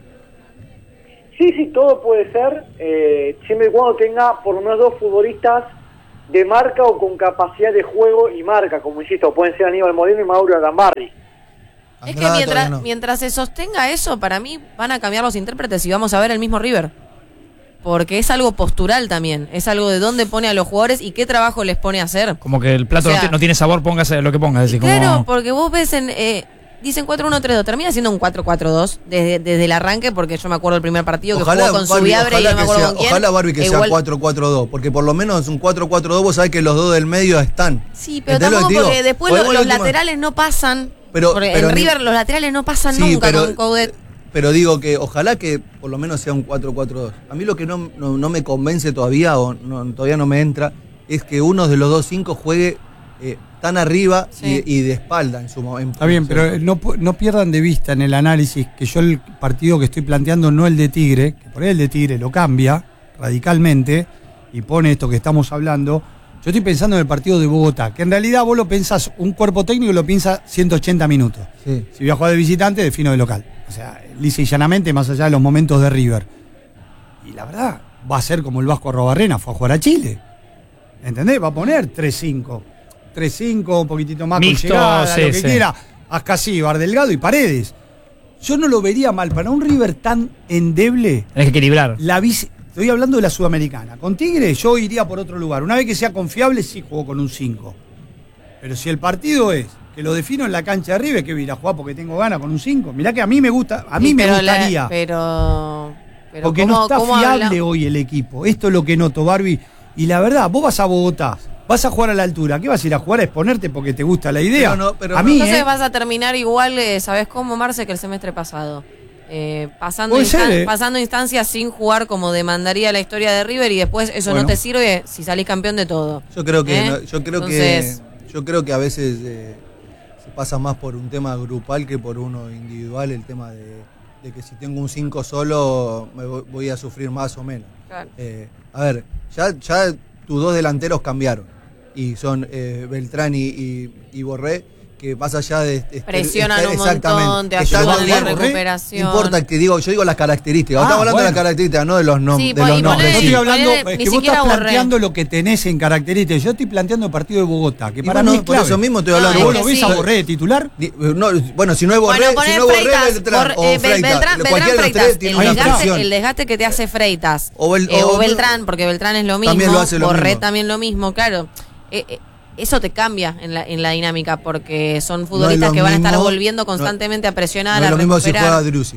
Sí, todo puede ser, siempre y cuando tenga por lo menos 2 futbolistas de marca o con capacidad de juego y marca, como insisto, pueden ser Aníbal Moreno y Mauro Arambarri. Es que Andrada todavía no. mientras se sostenga eso, para mí van a cambiar los intérpretes y vamos a ver el mismo River. Porque es algo postural también. Es algo de dónde pone a los jugadores y qué trabajo les pone a hacer. Como que el plato O sea, no tiene sabor, póngase lo que pongas. Así Claro, como... porque vos ves dicen 4-1-3-2, termina siendo un 4-4-2 desde el arranque, porque yo me acuerdo del primer partido que jugó con Subiabre y no me acuerdo con quién. Ojalá Barbie que Igual- sea 4-4-2, porque por lo menos un 4-4-2 vos sabés que los dos del medio están. Sí, pero ¿Entendés lo tampoco que te digo? porque después O igual los última- laterales no pasan. Pero Porque en River los laterales no pasan Sí, nunca pero- con Coudet. Pero digo que ojalá que por lo menos sea un 4-4-2. A mí lo que no me convence todavía, todavía no me entra, es que uno de los 2-5 juegue tan arriba Sí. y de espalda en su momento. Está bien, pero no pierdan de vista en el análisis que yo el partido que estoy planteando, no el de Tigre, que por ahí el de Tigre lo cambia radicalmente y pone esto que estamos hablando. Yo estoy pensando en el partido de Bogotá, que en realidad vos lo pensás, un cuerpo técnico lo piensa 180 minutos. Sí. Si voy a jugar de visitante, defino de local. O sea, lisa y llanamente, más allá de los momentos de River. Y la verdad, va a ser como el Vasco Arrobarrena, fue a jugar a Chile. ¿Entendés? Va a poner 3-5. 3-5, un poquitito más Mixto, con llegada, sí, lo que sí. quiera. Ascasíbar, Delgado y Paredes. Yo no lo vería mal. Para un River tan endeble, Tenés que equilibrar. estoy hablando de la Sudamericana. Con Tigre yo iría por otro lugar. Una vez que sea confiable, sí juego con un 5. Pero si el partido es que lo defino en la cancha de River, que voy a ir a jugar porque tengo ganas con un 5. Mirá que a mí me gusta, a mí Sí, me pero gustaría. Pero porque no está fiable hoy el equipo. Esto es lo que noto, Barbie. Y la verdad, vos vas a Bogotá, vas a jugar a la altura. ¿Qué vas a ir a jugar? A exponerte porque te gusta la idea. Pero a no. mí, Entonces vas a terminar igual, ¿sabés cómo, Marce? Que el semestre pasado. Pasando, Puede ser, pasando instancias sin jugar como demandaría la historia de River y después eso Bueno. no te sirve si salís campeón de todo. Yo creo que, ¿Eh? que Entonces- yo creo que a veces se pasa más por un tema grupal que por uno individual, el tema de que si tengo un 5 solo voy a sufrir más o menos. Claro. A ver, ya tus dos delanteros cambiaron y son Beltrán y Borré, que más allá de Presionan un exactamente, montón, te que está ayudan en la bien, recuperación. no importa que yo digo las características. Ah, Estamos hablando de bueno. las características, no de los, Sí, de pues, los y nombres. Yo ponele- sí. estoy hablando, ponele, es ni que vos siquiera estás Borré. planteando lo que tenés en características. Yo estoy planteando el partido de Bogotá, que Y para bueno, mí es por clave. eso mismo estoy No, hablando. es ¿Vos que lo ves sí. a Borré de titular? Bueno, si no es Borré, Bueno, si poner no es Borré, Freitas, Beltrán o Freitas. Beltrán Cualquiera de los Freitas, tres tiene una presión. el desgaste que te hace Freitas O o Beltrán, porque Beltrán es lo mismo, También lo hace lo Borré mismo. también lo mismo, claro. Eso te cambia en la dinámica porque son No es futbolistas lo que van a estar mismo, volviendo constantemente a presionar, No es a lo mismo si recuperar. juega Driussi.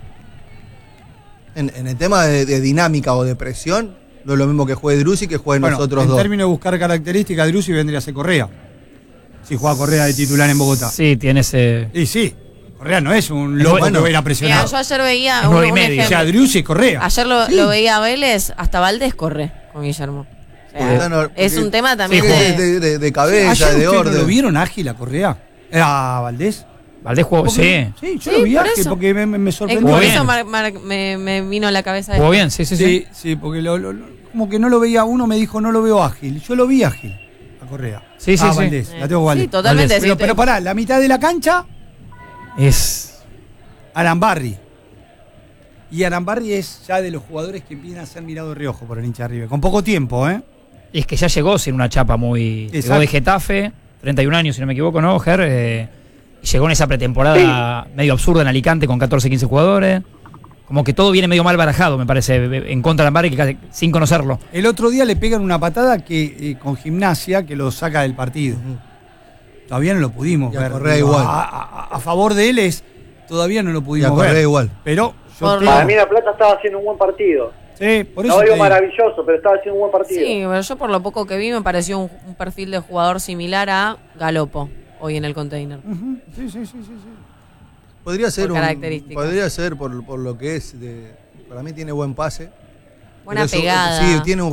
En el tema de dinámica o de presión, no es lo mismo que juegue Driussi que jueguen Bueno, nosotros en dos. términos de buscar características, Driussi vendría a ser Correa. Si juega Correa de titular en Bogotá. Sí, tiene ese... Y sí, Correa no es un Es loco bueno. que va a ir a Mira, presionar. yo ayer veía Es un 9,5. O ejemplo. sea, Driussi es Correa. Ayer lo Sí. veía a Vélez, hasta Valdés corre con Guillermo. O sea, Bueno, es un tema también porque de... es de cabeza, Ayer de ustedes orden. ¿no lo vieron ágil a Correa? ¿A Valdés? Valdés jugó, sí. Sí, yo Sí, lo vi por ágil eso. porque me Es sorprendió. por Jugó eso bien. me vino a la cabeza Jugó esto. bien, sí, sí, sí. Sí, sí, porque como que no lo veía, uno me dijo no lo veo ágil. Yo lo vi ágil a Correa. Sí, sí, sí. Valdés, la tengo Valdés. Sí, totalmente. Pero, sí, pero pará, la mitad de la cancha, Es... Arambarri. Y Arambarri es ya de los jugadores que empiezan a ser mirados de reojo por el hincha de River. Con poco tiempo, ¿eh? Y es que ya llegó sin una chapa muy... Llegó Exacto. de Getafe, 31 años si no me equivoco, ¿no, Ger? Y llegó en esa pretemporada medio absurda en Alicante con 14, 15 jugadores. Como que todo viene medio mal barajado, me parece, en contra de Arambarri, que casi sin conocerlo. El otro día le pegan una patada que con Gimnasia que lo saca del partido. Todavía no lo pudimos Y a ver. Correa Digo, igual. A favor de él todavía no lo Y a pudimos Correa ver. igual. Pero yo Por creo- Para mí La Plata estaba haciendo un buen partido. sí, por eso No te digo digo. maravilloso, pero estaba haciendo un buen partido. Sí, pero yo por lo poco que vi me pareció un perfil de jugador similar a Galopo hoy en el container. Ujú, sí, sí, sí, sí, sí. Podría ser Por características. podría ser por lo que es para mí tiene buen pase. Buena Pero pegada. Sí, tiene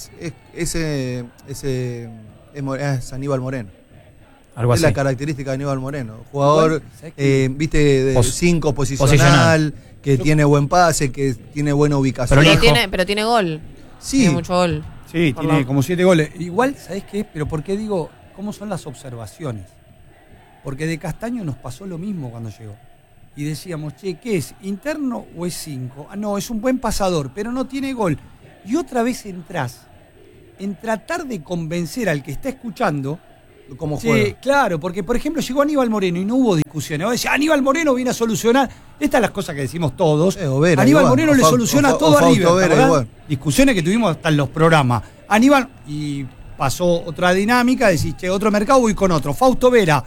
es Aníbal Moreno. Algo Es así. la característica de Aníbal Moreno. Jugador, Igual, ¿sabes qué? viste, de Pos- cinco posicional, que tiene buen pase, que tiene buena ubicación. Pero tiene gol. Sí. Tiene mucho gol. Sí, tiene como 7 goles. Igual, ¿sabés qué? Pero ¿por qué digo cómo son las observaciones? Porque de Castaño nos pasó lo mismo cuando llegó. Y decíamos, che, ¿qué es? ¿Interno o es 5? Ah, no, es un buen pasador, pero no tiene gol. Y otra vez entrás en tratar de convencer al que está escuchando cómo sí, juega. claro, porque por ejemplo llegó Aníbal Moreno y no hubo discusiones. Vos decís, Aníbal Moreno viene a solucionar. Estas son las cosas que decimos todos. Vera, Aníbal igual, Moreno le soluciona todo a River. Vera, ¿verdad? igual. Discusiones que tuvimos hasta en los programas. Aníbal, y pasó otra dinámica, decís, che, otro mercado voy con otro. Fausto Vera.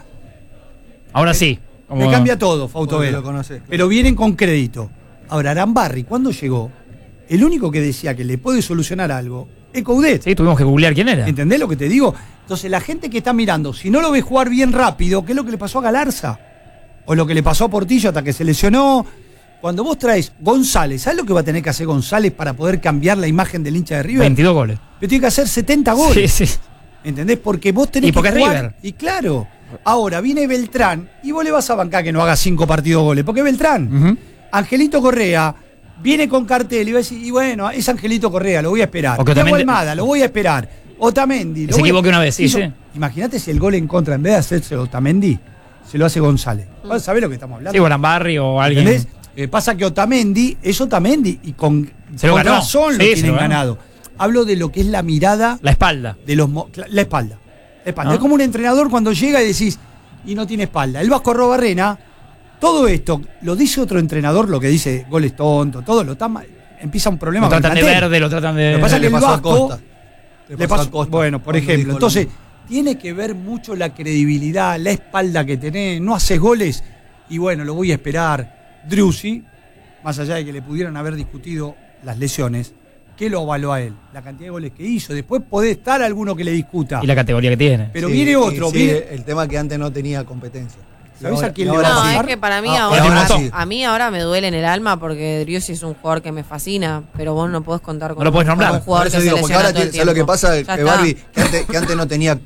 Ahora sí. Le cambia todo, Fausto Porque Vera. lo conocés, claro. Pero vienen con crédito. Ahora, Arambarri, cuando llegó, el único que decía que le puede solucionar algo es Coudet. Sí, tuvimos que googlear quién era. ¿Entendés lo que te digo? Entonces la gente que está mirando, si no lo ve jugar bien rápido, ¿qué es lo que le pasó a Galarza? O lo que le pasó a Portillo hasta que se lesionó. Cuando vos traes González, ¿sabes lo que va a tener que hacer González para poder cambiar la imagen del hincha de River? 22 goles. Pero tiene que hacer 70 goles. Sí, sí. ¿Entendés? Porque vos tenés Y porque que es jugar. River. Y claro, ahora viene Beltrán y vos le vas a bancar que no haga 5 partidos goles. Porque es Beltrán. Ujú. Angelito Correa viene con cartel y va a decir, y bueno, es Angelito Correa, lo voy a esperar. Porque Diego Otamendi- Almada, lo voy a esperar. Otamendi. Se equivoque una vez, sí, sí. Imagínate si el gol en contra, en vez de hacerse Otamendi, se lo hace González. ¿Sabés lo que estamos hablando? Sí, Guarambarri o alguien. ¿Entendés? Pasa que Otamendi es Otamendi y con Se lo ganó. razón Sí, lo se tienen lo ganó. ganado. Hablo de lo que es la mirada La espalda. de los la espalda. La espalda. ¿No? Es como un entrenador cuando llega y decís, y no tiene espalda. El Vasco Arrobarrena, todo esto, lo dice otro entrenador, lo que dice goles tontos, todo lo está mal. Empieza un problema Lo con el tratan de plantel. verde, lo tratan de. Lo que pasa es que Le el pasó a Vasco Costa. le pasó- a Costa. bueno, por Cuando ejemplo, dijo lo entonces mismo. tiene que ver mucho la credibilidad, la espalda que tenés, no haces goles y bueno, lo voy a esperar. Driussi, más allá de que le pudieran haber discutido las lesiones, ¿qué lo avaló a él? La cantidad de goles que hizo. Después puede estar alguno que le discuta. Y la categoría que tiene. Pero Sí, viene otro. sí, viene- el tema que antes no tenía competencia. ¿Sabés a quién le ahora va a No, pasar? es que para mí Ah, ahora, ahora sí. a mí ahora me duele en el alma porque Driussi es un jugador que me fascina, pero vos no podés contar con, No lo podés nombrar. con un jugador Por eso que se digo, porque lesiona ahora todo el ¿sabes lo que tiempo. pasa? Ya Que está. Barbie, que antes no tenía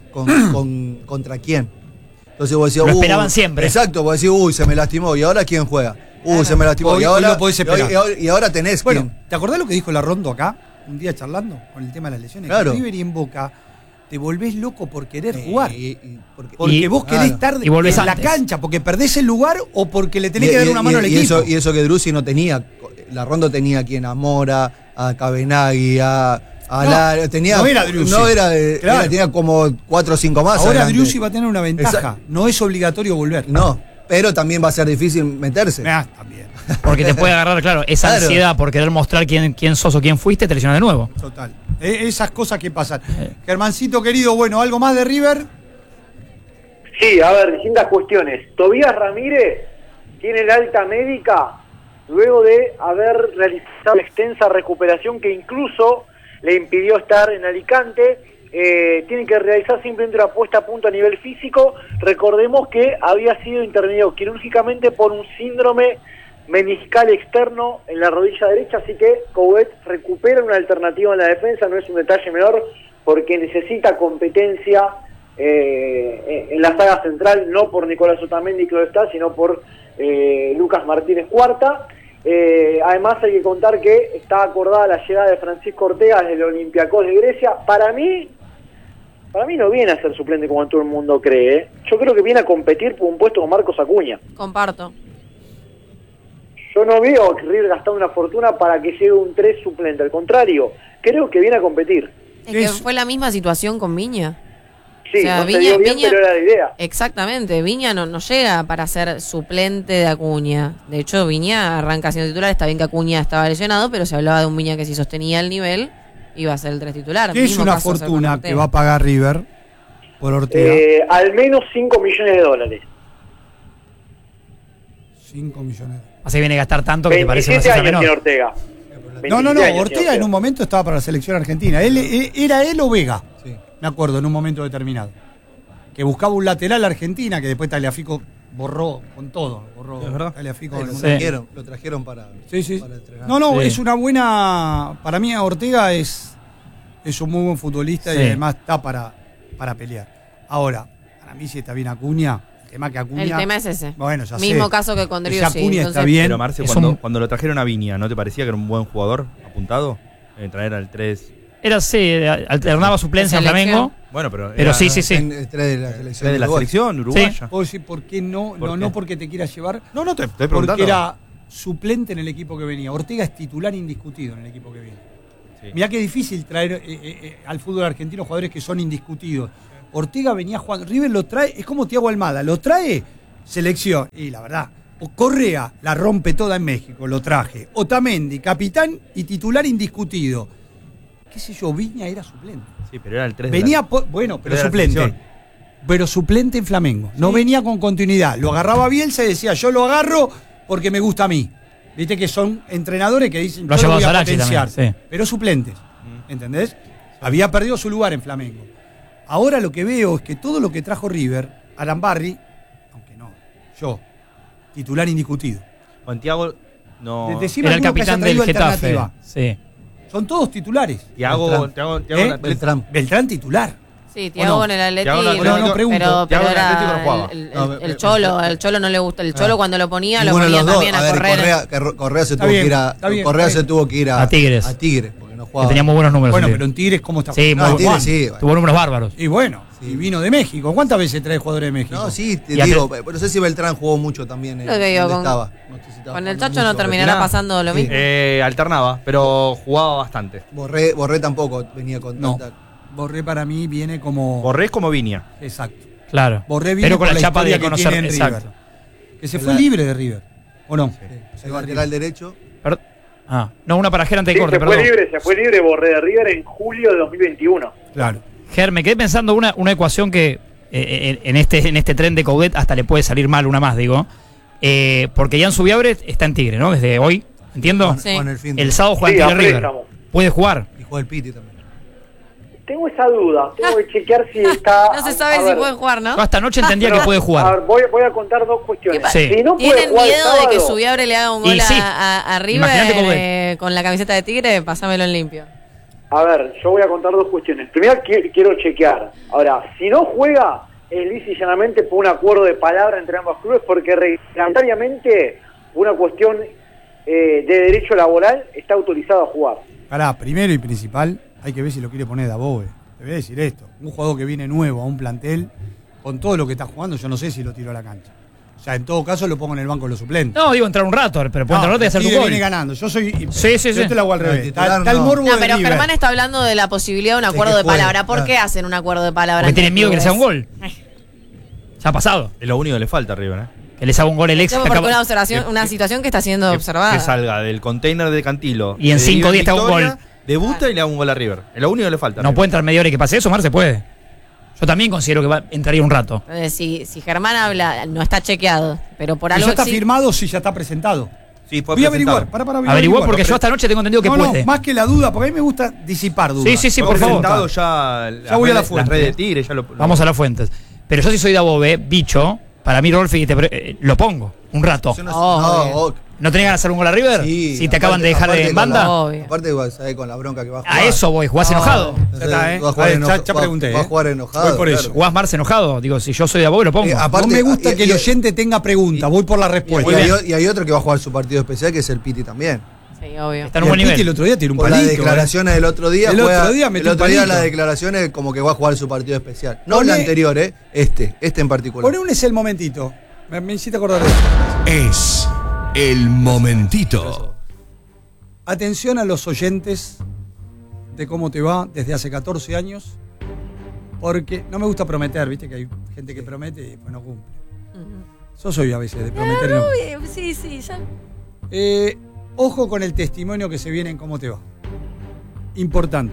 contra quién. Entonces vos decías, Lo esperaban siempre. Exacto, vos decís, se me lastimó. ¿Y ahora quién juega? Claro. Se me lastimó. Hoy- y hoy ahora lo podés esperar. y ahora tenés Bueno, quién. ¿te acordás lo que dijo la Rondo acá? Un día charlando con el tema de las lesiones. Claro. Que River y en Boca te volvés loco por querer Eh, jugar. porque Porque vos querés claro. estar Y volvés en la antes. cancha, porque perdés el lugar o porque le tenés que dar una mano al y equipo. eso que Drussi no tenía. La Rondo tenía a quien, a Mora, a Cabenagui, a No, Lara, tenía, no era Driussi. No era de, Claro. tenía como 4 o 5 más. Ahora adelante. Driussi va a tener una ventaja. Exacto. No es obligatorio volver. No, pero también va a ser difícil meterse. También. Porque te puede agarrar, claro, esa Claro. ansiedad por querer mostrar quién sos o quién fuiste, te lesiona de nuevo. Total. Esas cosas que pasan. Germancito querido, bueno, ¿algo más de River? Sí, a ver, distintas cuestiones. Tobías Ramírez tiene el alta médica luego de haber realizado una extensa recuperación que incluso le impidió estar en Alicante. Tiene que realizar simplemente una puesta a punto a nivel físico. Recordemos que había sido intervenido quirúrgicamente por un síndrome meniscal externo en la rodilla derecha, así que Coudet recupera una alternativa en la defensa. No es un detalle menor porque necesita competencia en la saga central, no por Nicolás Otamendi, que lo está, sino por Lucas Martínez Cuarta. Además hay que contar que está acordada la llegada de Francisco Ortega desde el Olympiacos de Grecia. Para mí no viene a ser suplente como todo el mundo cree. Yo creo que viene a competir por un puesto con Marcos Acuña. Comparto. Yo no veo que River gastando una fortuna para que llegue un 3 suplente. Al contrario, creo que viene a competir. Es que Eso. fue la misma situación con Viña. Sí, O sea, no se Viña- dio bien, Viña- pero era la idea. Exactamente, Viña no llega para ser suplente de Acuña. De hecho, Viña arranca siendo titular. Está bien que Acuña estaba lesionado, pero se hablaba de un Viña que si sostenía el nivel iba a ser el 3 titular. ¿Qué es Mismo una caso hacer con fortuna Ortega. que va a pagar River por Ortega? Al menos 5 millones de dólares. 5 millones. Así viene a gastar tanto que te parece una 27 cifra años tiene menor. Ortega. No, 27 años Ortega tiene en un momento estaba para la selección argentina. Era él o Vega, Sí. me acuerdo, en un momento determinado. Que buscaba un lateral argentina que después Tagliafico borró con todo. Borró Es verdad. Tagliafico. Lo trajeron para, Sí, sí. para entrenar. No, Sí. es una buena. Para mí, Ortega es un muy buen futbolista Sí. y además está para pelear. Ahora, para mí, si está bien Acuña, El tema que Acuña... El tema es ese. Bueno, ya Mismo sé. caso que con Ese Driussi. Acuña Entonces, está bien. Pero Marce, Es cuando lo trajeron a Viña, ¿no te parecía que era un buen jugador apuntado? Traer al 3. Era así, alternaba suplencia en Selección. Flamengo. Bueno, pero. Pero era sí, sí, sí. El 3 de la selección. tres de la Uruguay. selección uruguaya. ¿Puedo decir por qué no? ¿Por No qué? porque te quieras llevar. No, te estoy preguntando. Porque era suplente en el equipo que venía. Ortega es titular indiscutido en el equipo que viene. Sí. Mirá qué difícil traer al fútbol argentino jugadores que son indiscutidos. Ortega venía jugando. River lo trae, es como Thiago Almada, lo trae selección. Y la verdad, o Correa la rompe toda en México, lo traje. Otamendi, capitán y titular indiscutido. ¿Qué sé yo? Viña era suplente. Sí, pero era el 3 Venía, bueno, pero de la suplente. selección. Pero suplente en Flamengo. No venía con continuidad. Lo agarraba Bielsa y decía, yo lo agarro porque me gusta a mí. Viste que son entrenadores que dicen, Lo ha yo lo voy llevado a Sarachi potenciar. también, sí. Pero suplentes. ¿Entendés? Había perdido su lugar en Flamengo. Ahora lo que veo es que todo lo que trajo River, Arambarri, aunque no, yo, titular indiscutido. Santiago no. Decime Era el alguno que haya capitán del traído Getafe. alternativa. Sí. Son todos titulares. Tiago ¿Eh? Beltrán titular. Sí, Tiago ¿O no? con el Atlético. Thiago con el Atlético- no, pregunto. Pero Thiago con el era Atlético no jugaba. el Cholo. El Cholo no le gusta. El Cholo cuando lo ponía, lo Ninguno de ponía los dos. también a ver, correr. Correa se Está tuvo bien, que ir a. está bien, Correa está se bien. tuvo que ir A Tigres. A Tigres, porque no Que jugaba. tenía muy buenos números. Bueno, sí. pero en Tigres, ¿cómo está? Sí, No, muy Tigres Juan. sí. bueno. Tuvo números bárbaros. Y bueno, y vino de México. ¿Cuántas veces trae jugadores de México? No, sí, te Y digo, pero no sé si Beltrán jugó mucho también. Lo que digo, donde con- estaba. No sé si estaba Con el jugando Chacho no mucho. terminará Retirá. pasando lo Sí. mismo. alternaba, pero jugaba bastante. Borré tampoco venía con No. tanta. Borré para mí viene como... Borré es como Viña. Exacto. Claro. Borré viene Pero con por la chapa historia de que conocer. tiene en Exacto. River. Que se fue libre de River. ¿O no? El lateral derecho. No, una para Ger antes de Sí, corte, se fue perdón. libre, Borré de River en julio de 2021. Claro. Ger, me quedé pensando una ecuación que en este tren de Coudet hasta le puede salir mal, una más, digo. Porque Jan Subiabre está en Tigre, ¿no? Desde hoy, ¿entiendo? Sí. Con el fin de. El sábado juega Sí, en a Tigre River. préstamo. Puede jugar. Y juega el Piti también. Tengo esa duda, tengo que chequear si está... No se sabe a si ver, puede jugar, ¿no? Yo hasta anoche entendía que no, puede A jugar. ver, voy a contar dos cuestiones. ¿Qué pasa? Sí. Si no puede ¿Tienen jugar el miedo de que sábado- Subiabre le haga un Y gol sí. a Imagínate cómo River con la camiseta de Tigre? Pásamelo en limpio. A ver, yo voy a contar dos cuestiones. Primero quiero chequear. Ahora, si no juega, es lisa y llanamente por un acuerdo de palabra entre ambos clubes, porque reglamentariamente, una cuestión de derecho laboral, está autorizado a jugar. Pará, primero y principal, hay que ver si lo quiere poner Dabove. Te voy a decir esto. Un jugador que viene nuevo a un plantel, con todo lo que está jugando, yo no sé si lo tiro a la cancha. O sea, en todo caso lo pongo en el banco de los suplentes. No, digo entrar un rato, pero puede entrar un rato y hacer un Tigre gol. viene ganando. Yo soy. Sí, sí, yo sí. te la hago al No, revés. titular Está el no. morbo No, de pero River. Germán está hablando de la posibilidad de un De acuerdo que de juegue, palabra. ¿Por claro. qué hacen un acuerdo de palabra? Porque entre tienen miedo que les haga un clubes? gol. Ya ha pasado. Es lo único que le falta a River, ¿eh? Que les haga un gol el ex. Yo, que porque acaba- una observación, una situación que está siendo observada. Que salga del container de Cantilo. Y en de 5 River días te haga un Victoria, gol. Debuta y le haga un gol a River. Es lo único que le falta. a No River. puede entrar media hora y que pase eso, Mar, se puede. Yo también considero que entraría un rato. Si Germán habla, no está chequeado, pero por Si algo ya está sí- firmado, si ya está presentado. Sí, fue Voy a presentado. averiguar. Para Averiguó porque yo esta noche tengo entendido que no, puede. No, más que la duda, porque a mí me gusta disipar dudas. Sí, sí, sí, Fue por favor. presentado ya. Ya voy a la las fuente, redes ¿eh? de Tigre, ya lo. Vamos a las fuentes. Pero yo si soy Dabove, bicho, para mí Rolfi lo pongo un rato. Yo no, Obvio. ¿No tenés ganas de hacer un gol a River? Sí, si te acaban de dejar aparte de con banda. la- Obvio. Aparte, ¿sabés? Con la bronca que va a A jugar. eso voy, jugás enojado. Ya está, ¿eh? Va a jugar Ya pregunté, Va a ¿eh? jugar enojado. Voy por eso. claro. Jugás Marce enojado. Digo, si yo soy Dabove, lo pongo. Aparte, no me gusta que el y- oyente tenga preguntas, voy por la respuesta. Y hay otro que va a jugar su partido especial, que es el Piti también. Sí, obvio. Está en Y un buen el Piti nivel. el otro día tiene un Por palito. las declaraciones del otro día. El juega- otro día metió el otro un día palito. las declaraciones como que va a jugar su partido especial. No Poné- la anterior, este en particular. Poné un es el momentito. Me hiciste acordar de eso. Es el momentito. Atención a los oyentes de cómo te va desde hace 14 años. Porque no me gusta prometer, viste que hay gente que promete y después no cumple. Yo soy a veces de prometer. y no cumple. Sí, sí, ya. Ojo con el testimonio que se viene en cómo te va. Importante.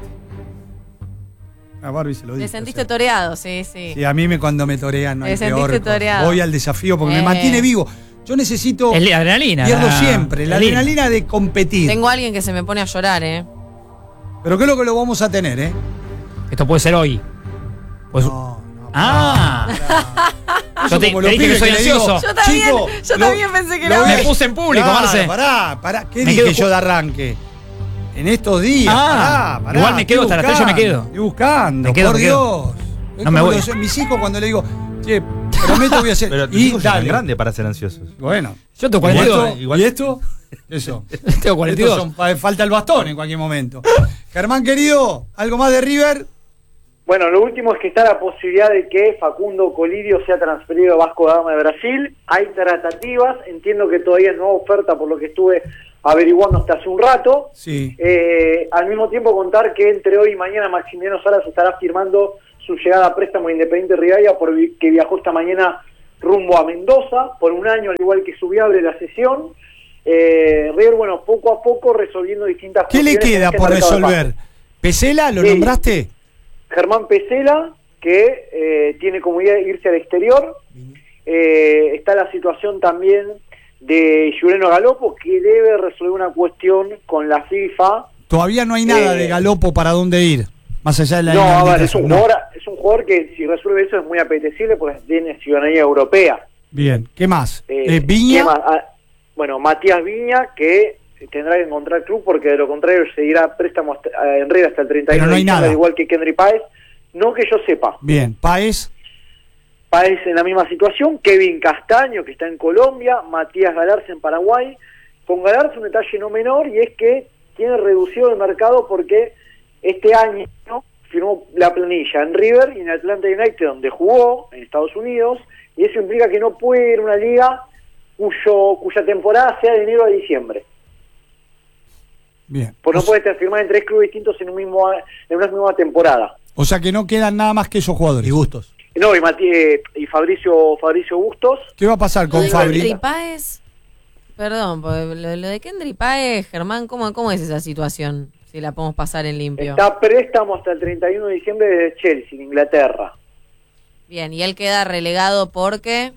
A Barbie se lo dice. Te sentiste toreado, sí, sí. Sí, a mí cuando me torean no Te hay sentiste peor cosa. toreado. Voy al desafío porque me mantiene vivo. Yo necesito... Es la adrenalina. Pierdo la- siempre, la adrenalina de competir. Tengo a alguien que se me pone a llorar, ¿eh? Pero creo que lo vamos a tener, ¿eh? Esto puede ser hoy. Pues- No. Ah, yo te como los dije que pibes soy que le digo, ansioso. Yo también, Chico, yo también pensé que era lo Me hoy. puse en público, Claro, Marce. Pará. ¿Qué Me dije quedo yo de arranque? En estos días. Ah, pará. igual me quedo hasta las 3, yo me quedo. Estoy buscando, Me quedo, por me quedo. Dios. Es No me como voy. mis hijos cuando le digo, che, prometo voy a hacer. Pero y tus tan dale. grande para ser ansiosos. Bueno. Yo tengo ¿Y 42. esto? igual. ¿Y esto? Eso. Tengo 42. Estos falta el bastón en cualquier momento. Germán, querido, ¿algo más de River? Bueno, lo último es que está la posibilidad de que Facundo Colidio sea transferido a Vasco da Gama de Brasil. Hay tratativas, entiendo que todavía no hay oferta por lo que estuve averiguando hasta hace un rato. Sí. Al mismo tiempo contar que entre hoy y mañana Maximiliano Salas estará firmando su llegada a préstamo Independiente Rivadavia, que viajó esta mañana rumbo a Mendoza por un año, al igual que su viable la sesión. River, bueno, poco a poco resolviendo distintas ¿Qué le cuestiones queda en por este mercado de resolver? pases. ¿Pesela? ¿Lo Sí. nombraste? Germán Pesela, que tiene como idea irse al exterior. Está la situación también de Giuliano Galopo, que debe resolver una cuestión con la FIFA. Todavía no hay nada de Galopo para dónde ir, más allá de la No, a ver, inhabilitación. es un jugador que si resuelve eso es muy apetecible porque tiene ciudadanía europea. Bien, ¿qué más? ¿Qué Viña. más? Bueno, Matías Viña, que tendrá que encontrar club porque de lo contrario seguirá a préstamo en River hasta el 31 Pero no hay de diciembre, nada. igual que Kendry Páez. No que yo sepa. Bien, Páez. Páez en la misma situación, Kevin Castaño, que está en Colombia, Matías Galarza en Paraguay. Con Galarza un detalle no menor, y es que tiene reducido el mercado porque este año firmó la planilla en River y en Atlanta United, donde jugó en Estados Unidos, y eso implica que no puede ir a una liga cuya temporada sea de enero a diciembre. Bien. Pues no puede firmar en 3 clubes distintos en una misma temporada. O sea que no quedan nada más que esos jugadores. Y Bustos. No, y Fabricio Bustos. ¿Qué va a pasar Lo con de Fabri? Kendry Páez, perdón, porque lo de Kendry Páez, Germán, ¿cómo es esa situación? Si la podemos pasar en limpio. Está a préstamo hasta el 31 de diciembre desde Chelsea, en Inglaterra. Bien, y él queda relegado porque...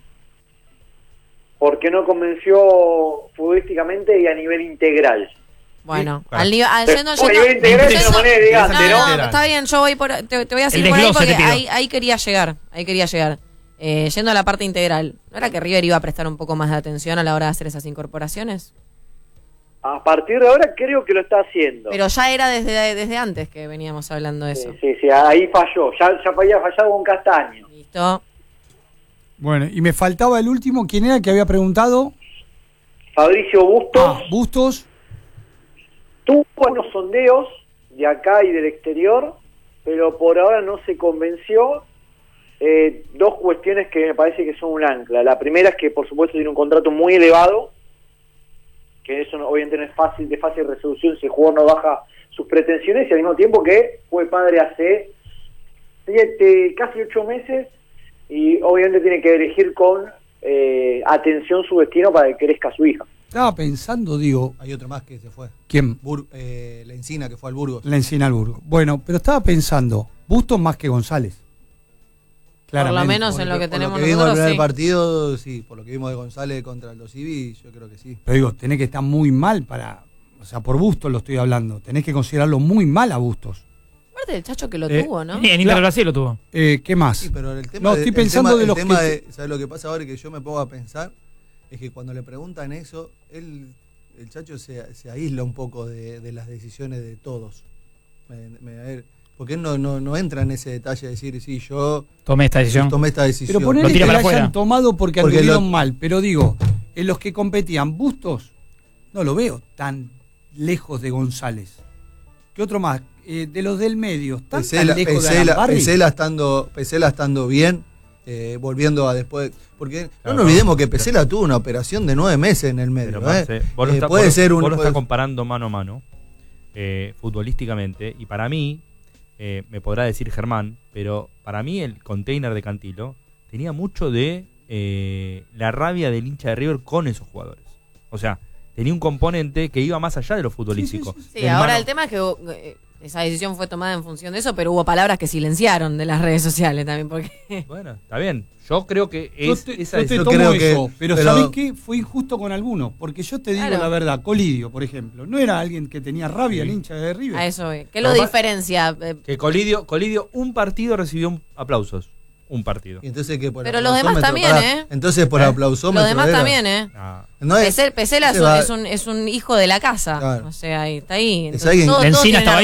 Porque no convenció futbolísticamente y a nivel integral. Bueno, Claro. al nivel... A nivel integral es una manera elegante, ¿no? No, está bien, yo voy por... Te voy a seguir El por ahí desglose porque te pido. ahí quería llegar. Yendo a la parte integral, ¿no era que River iba a prestar un poco más de atención a la hora de hacer esas incorporaciones? A partir de ahora creo que lo está haciendo. Pero ya era desde antes que veníamos hablando de eso. Sí, ahí falló. Ya había fallado con Castaño. Listo. Bueno, y me faltaba el último. ¿Quién era el que había preguntado? Fabricio Bustos Bustos. tuvo buenos sondeos de acá y del exterior, pero por ahora no se convenció. Dos cuestiones que me parece que son un ancla. La primera es que por supuesto tiene un contrato muy elevado, que eso obviamente no es de fácil resolución si el jugador no baja sus pretensiones, y al mismo tiempo que fue padre hace 7, casi 8 meses, y obviamente tiene que elegir con atención su destino para que crezca su hija. Estaba pensando, digo, Hay otro más que se fue. ¿quién? La Encina, que fue al Burgos. La Encina al Burgo. Bueno, pero estaba pensando, Bustos más que González. Por lo Claramente. menos en lo que tenemos por lo que vimos en el nosotros, primer sí. partido, sí. Por lo que vimos de González contra el Civi, yo creo que sí. Pero digo, tenés que estar muy mal para... O sea, por Bustos lo estoy hablando. Tenés que considerarlo muy mal a Bustos. Aparte del Chacho que lo Eh, tuvo, ¿no? En Inter Brasil lo tuvo. ¿Qué más? Sí, pero el tema No, estoy pensando de los que... ¿sabes lo que pasa ahora? Que yo me pongo a pensar, es que cuando le preguntan eso, el Chacho se aísla un poco de las decisiones de todos. Porque él no entra en ese detalle de decir, sí, yo Tomé esta decisión. tomé esta decisión. Pero ponele Lo que tira la para hayan afuera. tomado porque Porque anduvieron mal. Pero digo, en los que competían, Bustos, no lo veo tan lejos de González. ¿Qué otro más? De los del medio, ¿están tan lejos de Alambarri? Pesela estando bien, volviendo a después. Porque Claro, no nos olvidemos que Pesela tuvo una operación de 9 meses en el medio. Pero Marce, vos lo puede estás, ser vos un. lo estás comparando mano a mano, futbolísticamente, y para mí, me podrá decir Germán, pero para mí el container de Cantilo tenía mucho de la rabia del hincha de River con esos jugadores. O sea, tenía un componente que iba más allá de lo futbolístico. Sí, Del ahora mano- el tema es que esa decisión fue tomada en función de eso, pero hubo palabras que silenciaron de las redes sociales también, porque... Bueno, está bien. Yo creo que Yo es te, esa yo te decisión. tomo creo que- eso, pero pero- ¿sabés qué? Fue injusto con algunos, porque yo te digo Claro. la verdad, Colidio, por ejemplo, no era alguien que tenía rabia, Sí. el hincha de River. A eso voy. ¿Qué lo Pero diferencia? Que Colidio, un partido recibió aplausos. Un partido. Y entonces, que por Pero los demás aplausómetro, también, ¿eh? Entonces por aplausómetro. Los demás era- también, ¿eh? Ah, No es, Pesela se va- es un hijo de la casa. Claro. O sea, está ahí. Es alguien- La Encina estaba ahí.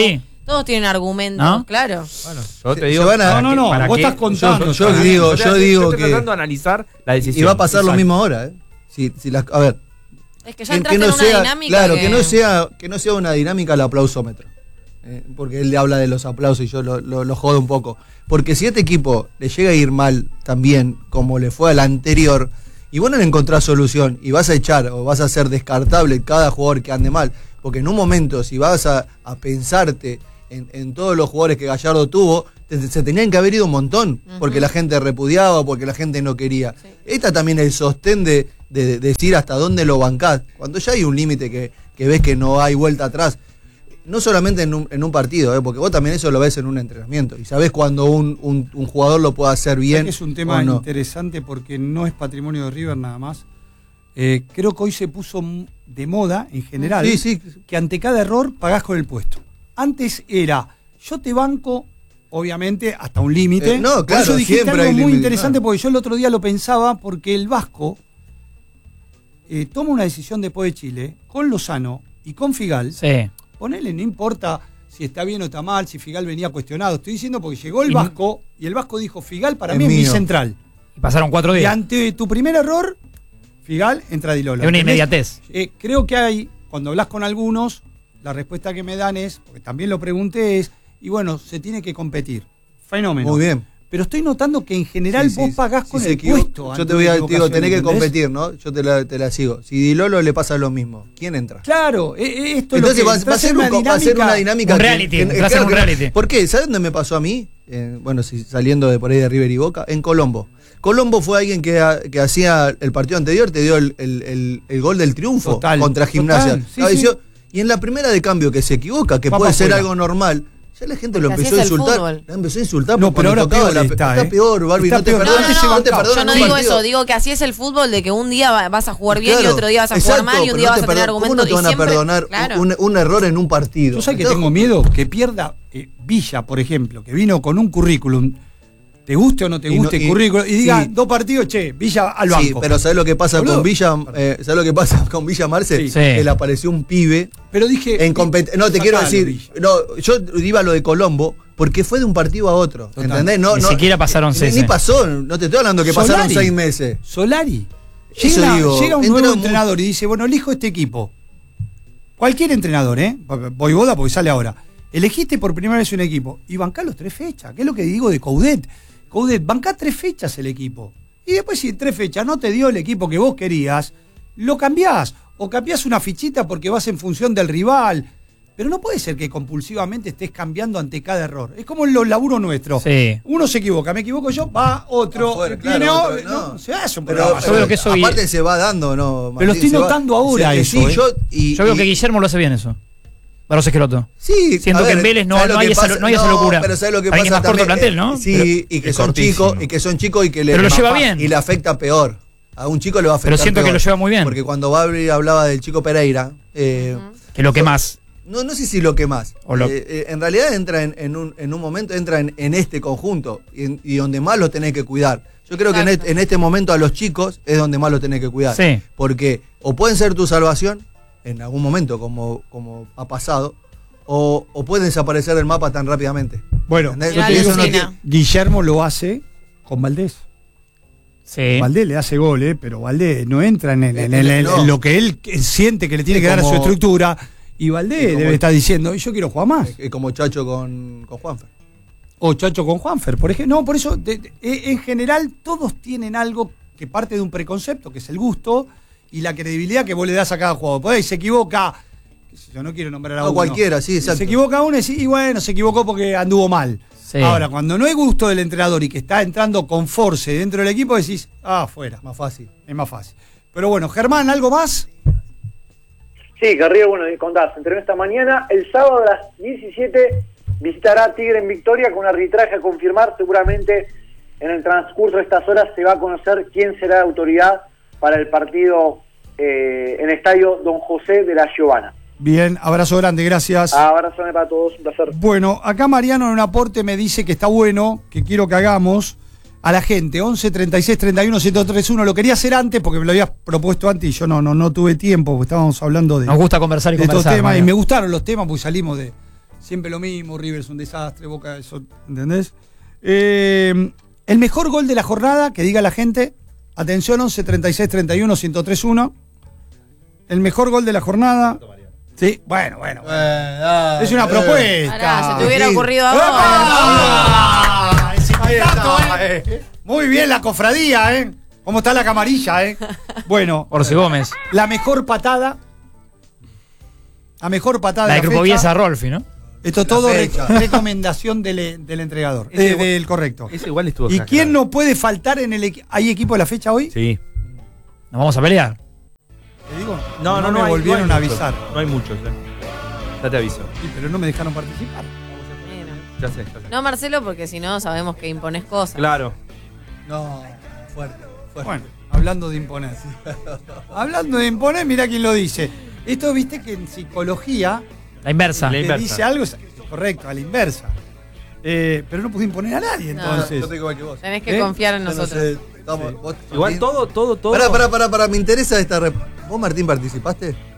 Todos tienen argumentos, ¿No? claro. Bueno, yo te Se digo. van a- No, ¿para vos qué? estás contando. Yo digo estoy que. tratando de analizar la decisión. Y va a pasar lo Exacto. mismo ahora, ¿eh? A ver. Es que ya entraste en una dinámica. Claro, que no sea una dinámica el aplausómetro. Porque él le habla de los aplausos y yo lo jodo un poco. Porque si a este equipo le llega a ir mal también, como le fue al anterior, y vos no le encontrás solución y vas a echar o vas a hacer descartable cada jugador que ande mal, porque en un momento, si vas a pensarte en todos los jugadores que Gallardo tuvo, se tenían que haber ido un montón, porque la gente repudiaba, porque la gente no quería. Sí. Esta también es el sostén de decir hasta dónde lo bancás. Cuando ya hay un límite que ves que no hay vuelta atrás. No solamente en un partido, porque vos también eso lo ves en un entrenamiento. Y sabés cuando un jugador lo puede hacer bien. Es un tema o no. interesante porque no es patrimonio de River nada más. Creo que hoy se puso de moda en general Sí. que ante cada error pagás con el puesto. Antes era, yo te banco, obviamente, hasta un límite. No, Por claro, eso dijiste siempre algo hay muy límite, interesante claro. porque yo el otro día lo pensaba porque el Vasco toma una decisión después de Chile con Lozano y con Figal. Sí. Ponele, no importa si está bien o está mal, si Figal venía cuestionado. Estoy diciendo porque llegó el Vasco y el Vasco dijo, Figal para Es mí es mi mío. central. Y pasaron 4 Y días. ante tu primer error, Figal entra Di Lolo. Es una ¿Entendés? inmediatez. Creo que hay, cuando hablas con algunos, la respuesta que me dan es, porque también lo pregunté, es, y bueno, se tiene que competir. Fenómeno. Muy bien. Pero estoy notando que en general Sí, vos sí, pagás sí, con se el equivoca. puesto. Yo ante te voy a una digo, equivocación, tenés que ¿entendés? competir, ¿no? Yo te la sigo. Si Di Lolo le pasa lo mismo, ¿quién entra? Claro, esto Entonces es lo que va a ser una dinámica. Un reality, entras en un reality. ¿Por qué? ¿Sabes dónde me pasó a mí? Bueno, saliendo de por ahí de River y Boca, en Colombo. Colombo fue alguien que hacía el partido anterior, te dio el gol del triunfo Total, contra Gimnasia. total, sí, Cabeció, sí. Y en la primera de cambio que se equivoca, que Va puede pa' ser afuera. algo normal, ya la gente lo Porque empezó así a es el insultar. fútbol. La empezó a insultar No, porque pero cuando ahora tocaba peor está, peor, Barbie, Está no te peor. perdonan, No, no te yo perdonan no un digo partido. eso, digo que así es el fútbol, de que un día vas a jugar bien y Claro, otro día vas a exacto, jugar mal y un pero día no vas te a tener perdon- argumentos. ¿Cómo no te y van a siempre- perdonar claro. un error en un partido? Yo sé que Entonces, tengo miedo que pierda Villa, por ejemplo, que vino con un currículum, te guste o no te Y no- guste el y- currículum, y diga, sí. 2 partidos, Villa al banco. Sí, pero ¿sabes lo que pasa Boludo. con Villa? ¿Sabes lo que pasa con Villa Marce? Sí. Sí. Que le apareció un pibe Pero dije... no, te quiero sacalo, decir, Villa. no, yo iba a lo de Colombo porque fue de un partido a otro, Total. ¿entendés? No, Ni no, siquiera pasaron ni 6. pasó, no te estoy hablando que pasaron Solari. 6 meses. Solari. Eso digo, Llega un entra nuevo mu- entrenador y dice, bueno, elijo este equipo. Cualquier entrenador, Voivoda porque sale ahora. Elegiste por primera vez un equipo y bancá los 3 fechas, que es lo que digo de Coudet. Coudet, bancá 3 fechas el equipo. Y después si en 3 fechas no te dio el equipo que vos querías, lo cambiás. O cambiás una fichita porque vas en función del rival. Pero no puede ser que compulsivamente estés cambiando ante cada error. Es como en los laburos nuestros. Sí. Uno se equivoca, me equivoco yo, va otro. Afuera, viene claro, otro, otro, no, no. se hace un Pero, programa. yo veo que eso- aparte se va dando, ¿no? Pero estoy se va- notando ahora sí, eso, sí, Yo veo que Guillermo lo hace bien eso. Barros Esqueloto. Sí, Siento a que ver, en Vélez no ¿sabes lo hay que esa- pasa? no hay esa locura. Pero ¿sabes lo que Para mí pasa es más corto también? plantel, ¿no? Sí, y que es son cortísimo. chicos, y que son chicos y que le Pero lo más lleva fácil, bien. y le afecta peor. A un chico le va a afectar Pero siento que peor. lo lleva muy bien. Porque cuando Babri hablaba del chico Pereira, Que lo que más. no sé si lo que más. O lo- En realidad entra en un momento, entra en este conjunto y donde más lo tenés que cuidar. Yo creo que Exacto. en este momento a los chicos es donde más lo tenés que cuidar. Sí. Porque o pueden ser tu salvación en algún momento, como ha pasado, o pueden desaparecer del mapa tan rápidamente. Bueno, ¿Entendés? Era Y eso no alucina. tiene- Guillermo lo hace con Valdés. Sí. Valdés le hace gol, pero Valdés no entra en No. lo que él siente que le tiene Es que dar a su como- estructura. Y Valdés es como- debe estar diciendo, yo quiero jugar más. como Chacho con Juanfer. O Chacho con Juanfer, por ejemplo. No, por eso, en general, todos tienen algo que parte de un preconcepto, que es el gusto y la credibilidad que vos le das a cada jugador. Por ahí se equivoca, qué sé yo no quiero nombrar a No, uno. cualquiera, sí, exacto. Se equivoca uno y decís, y bueno, se equivocó porque anduvo mal. Sí. Ahora, cuando no hay gusto del entrenador y que está entrando con force dentro del equipo, decís, fuera. Más fácil. Es más fácil. Pero bueno, Germán, ¿algo más? Sí, Carrillo, bueno, contás, entrenó esta mañana. El sábado a las 17 visitará a Tigre en Victoria con un arbitraje a confirmar. Seguramente en el transcurso de estas horas se va a conocer quién será la autoridad para el partido en el estadio Don José de la Giovana. Bien, abrazo grande, gracias. Abrazo para todos, un placer. Bueno, acá Mariano en un aporte me dice que está bueno, que quiero que hagamos a la gente, 11 36 31 1031. Lo quería hacer antes porque me lo habías propuesto antes y yo no tuve tiempo porque estábamos hablando de Nos gusta conversar y estos conversar. temas Mario. y me gustaron los temas porque salimos siempre lo mismo, River es un desastre, Boca, eso, ¿entendés? El mejor gol de la jornada, que diga la gente, atención, 11 36 31 103 1. El mejor gol de la jornada. Sí, bueno. Es una propuesta. Pará, se te hubiera ocurrido ahora. ¡Ah! Ese invitado, Muy bien la cofradía, ¿eh? ¿Cómo está la camarilla, Bueno, Orce Gómez. la mejor patada. La mejor patada La de de la Grupo fecha. Biesa Rolfi, ¿no? Esto La todo fecha. recomendación del entregador, del correcto. Ese igual estuvo ¿Y exagerado. quién no puede faltar en el equipo? ¿Hay equipo de la fecha hoy? Sí. Nos vamos a pelear. ¿Te digo? No, me hay- volvieron no a hay muchos. avisar. No hay muchos, Ya te aviso. Sí, pero no me dejaron participar. Bueno. Ya sé. No, Marcelo, porque si no sabemos que impones cosas. Claro. No, fuerte. Bueno, hablando de imponer. Hablando de imponer, mira quién lo dice. Esto, viste que en psicología La inversa. La te inversa. dice algo correcto, a la inversa. Pero no pude imponer a nadie, No. entonces. Yo te digo igual que vos. Tenés que confiar en Yo no nosotros. sé, estamos- vos- Igual todo. Pará, me interesa esta. ¿Vos, Martín, participaste?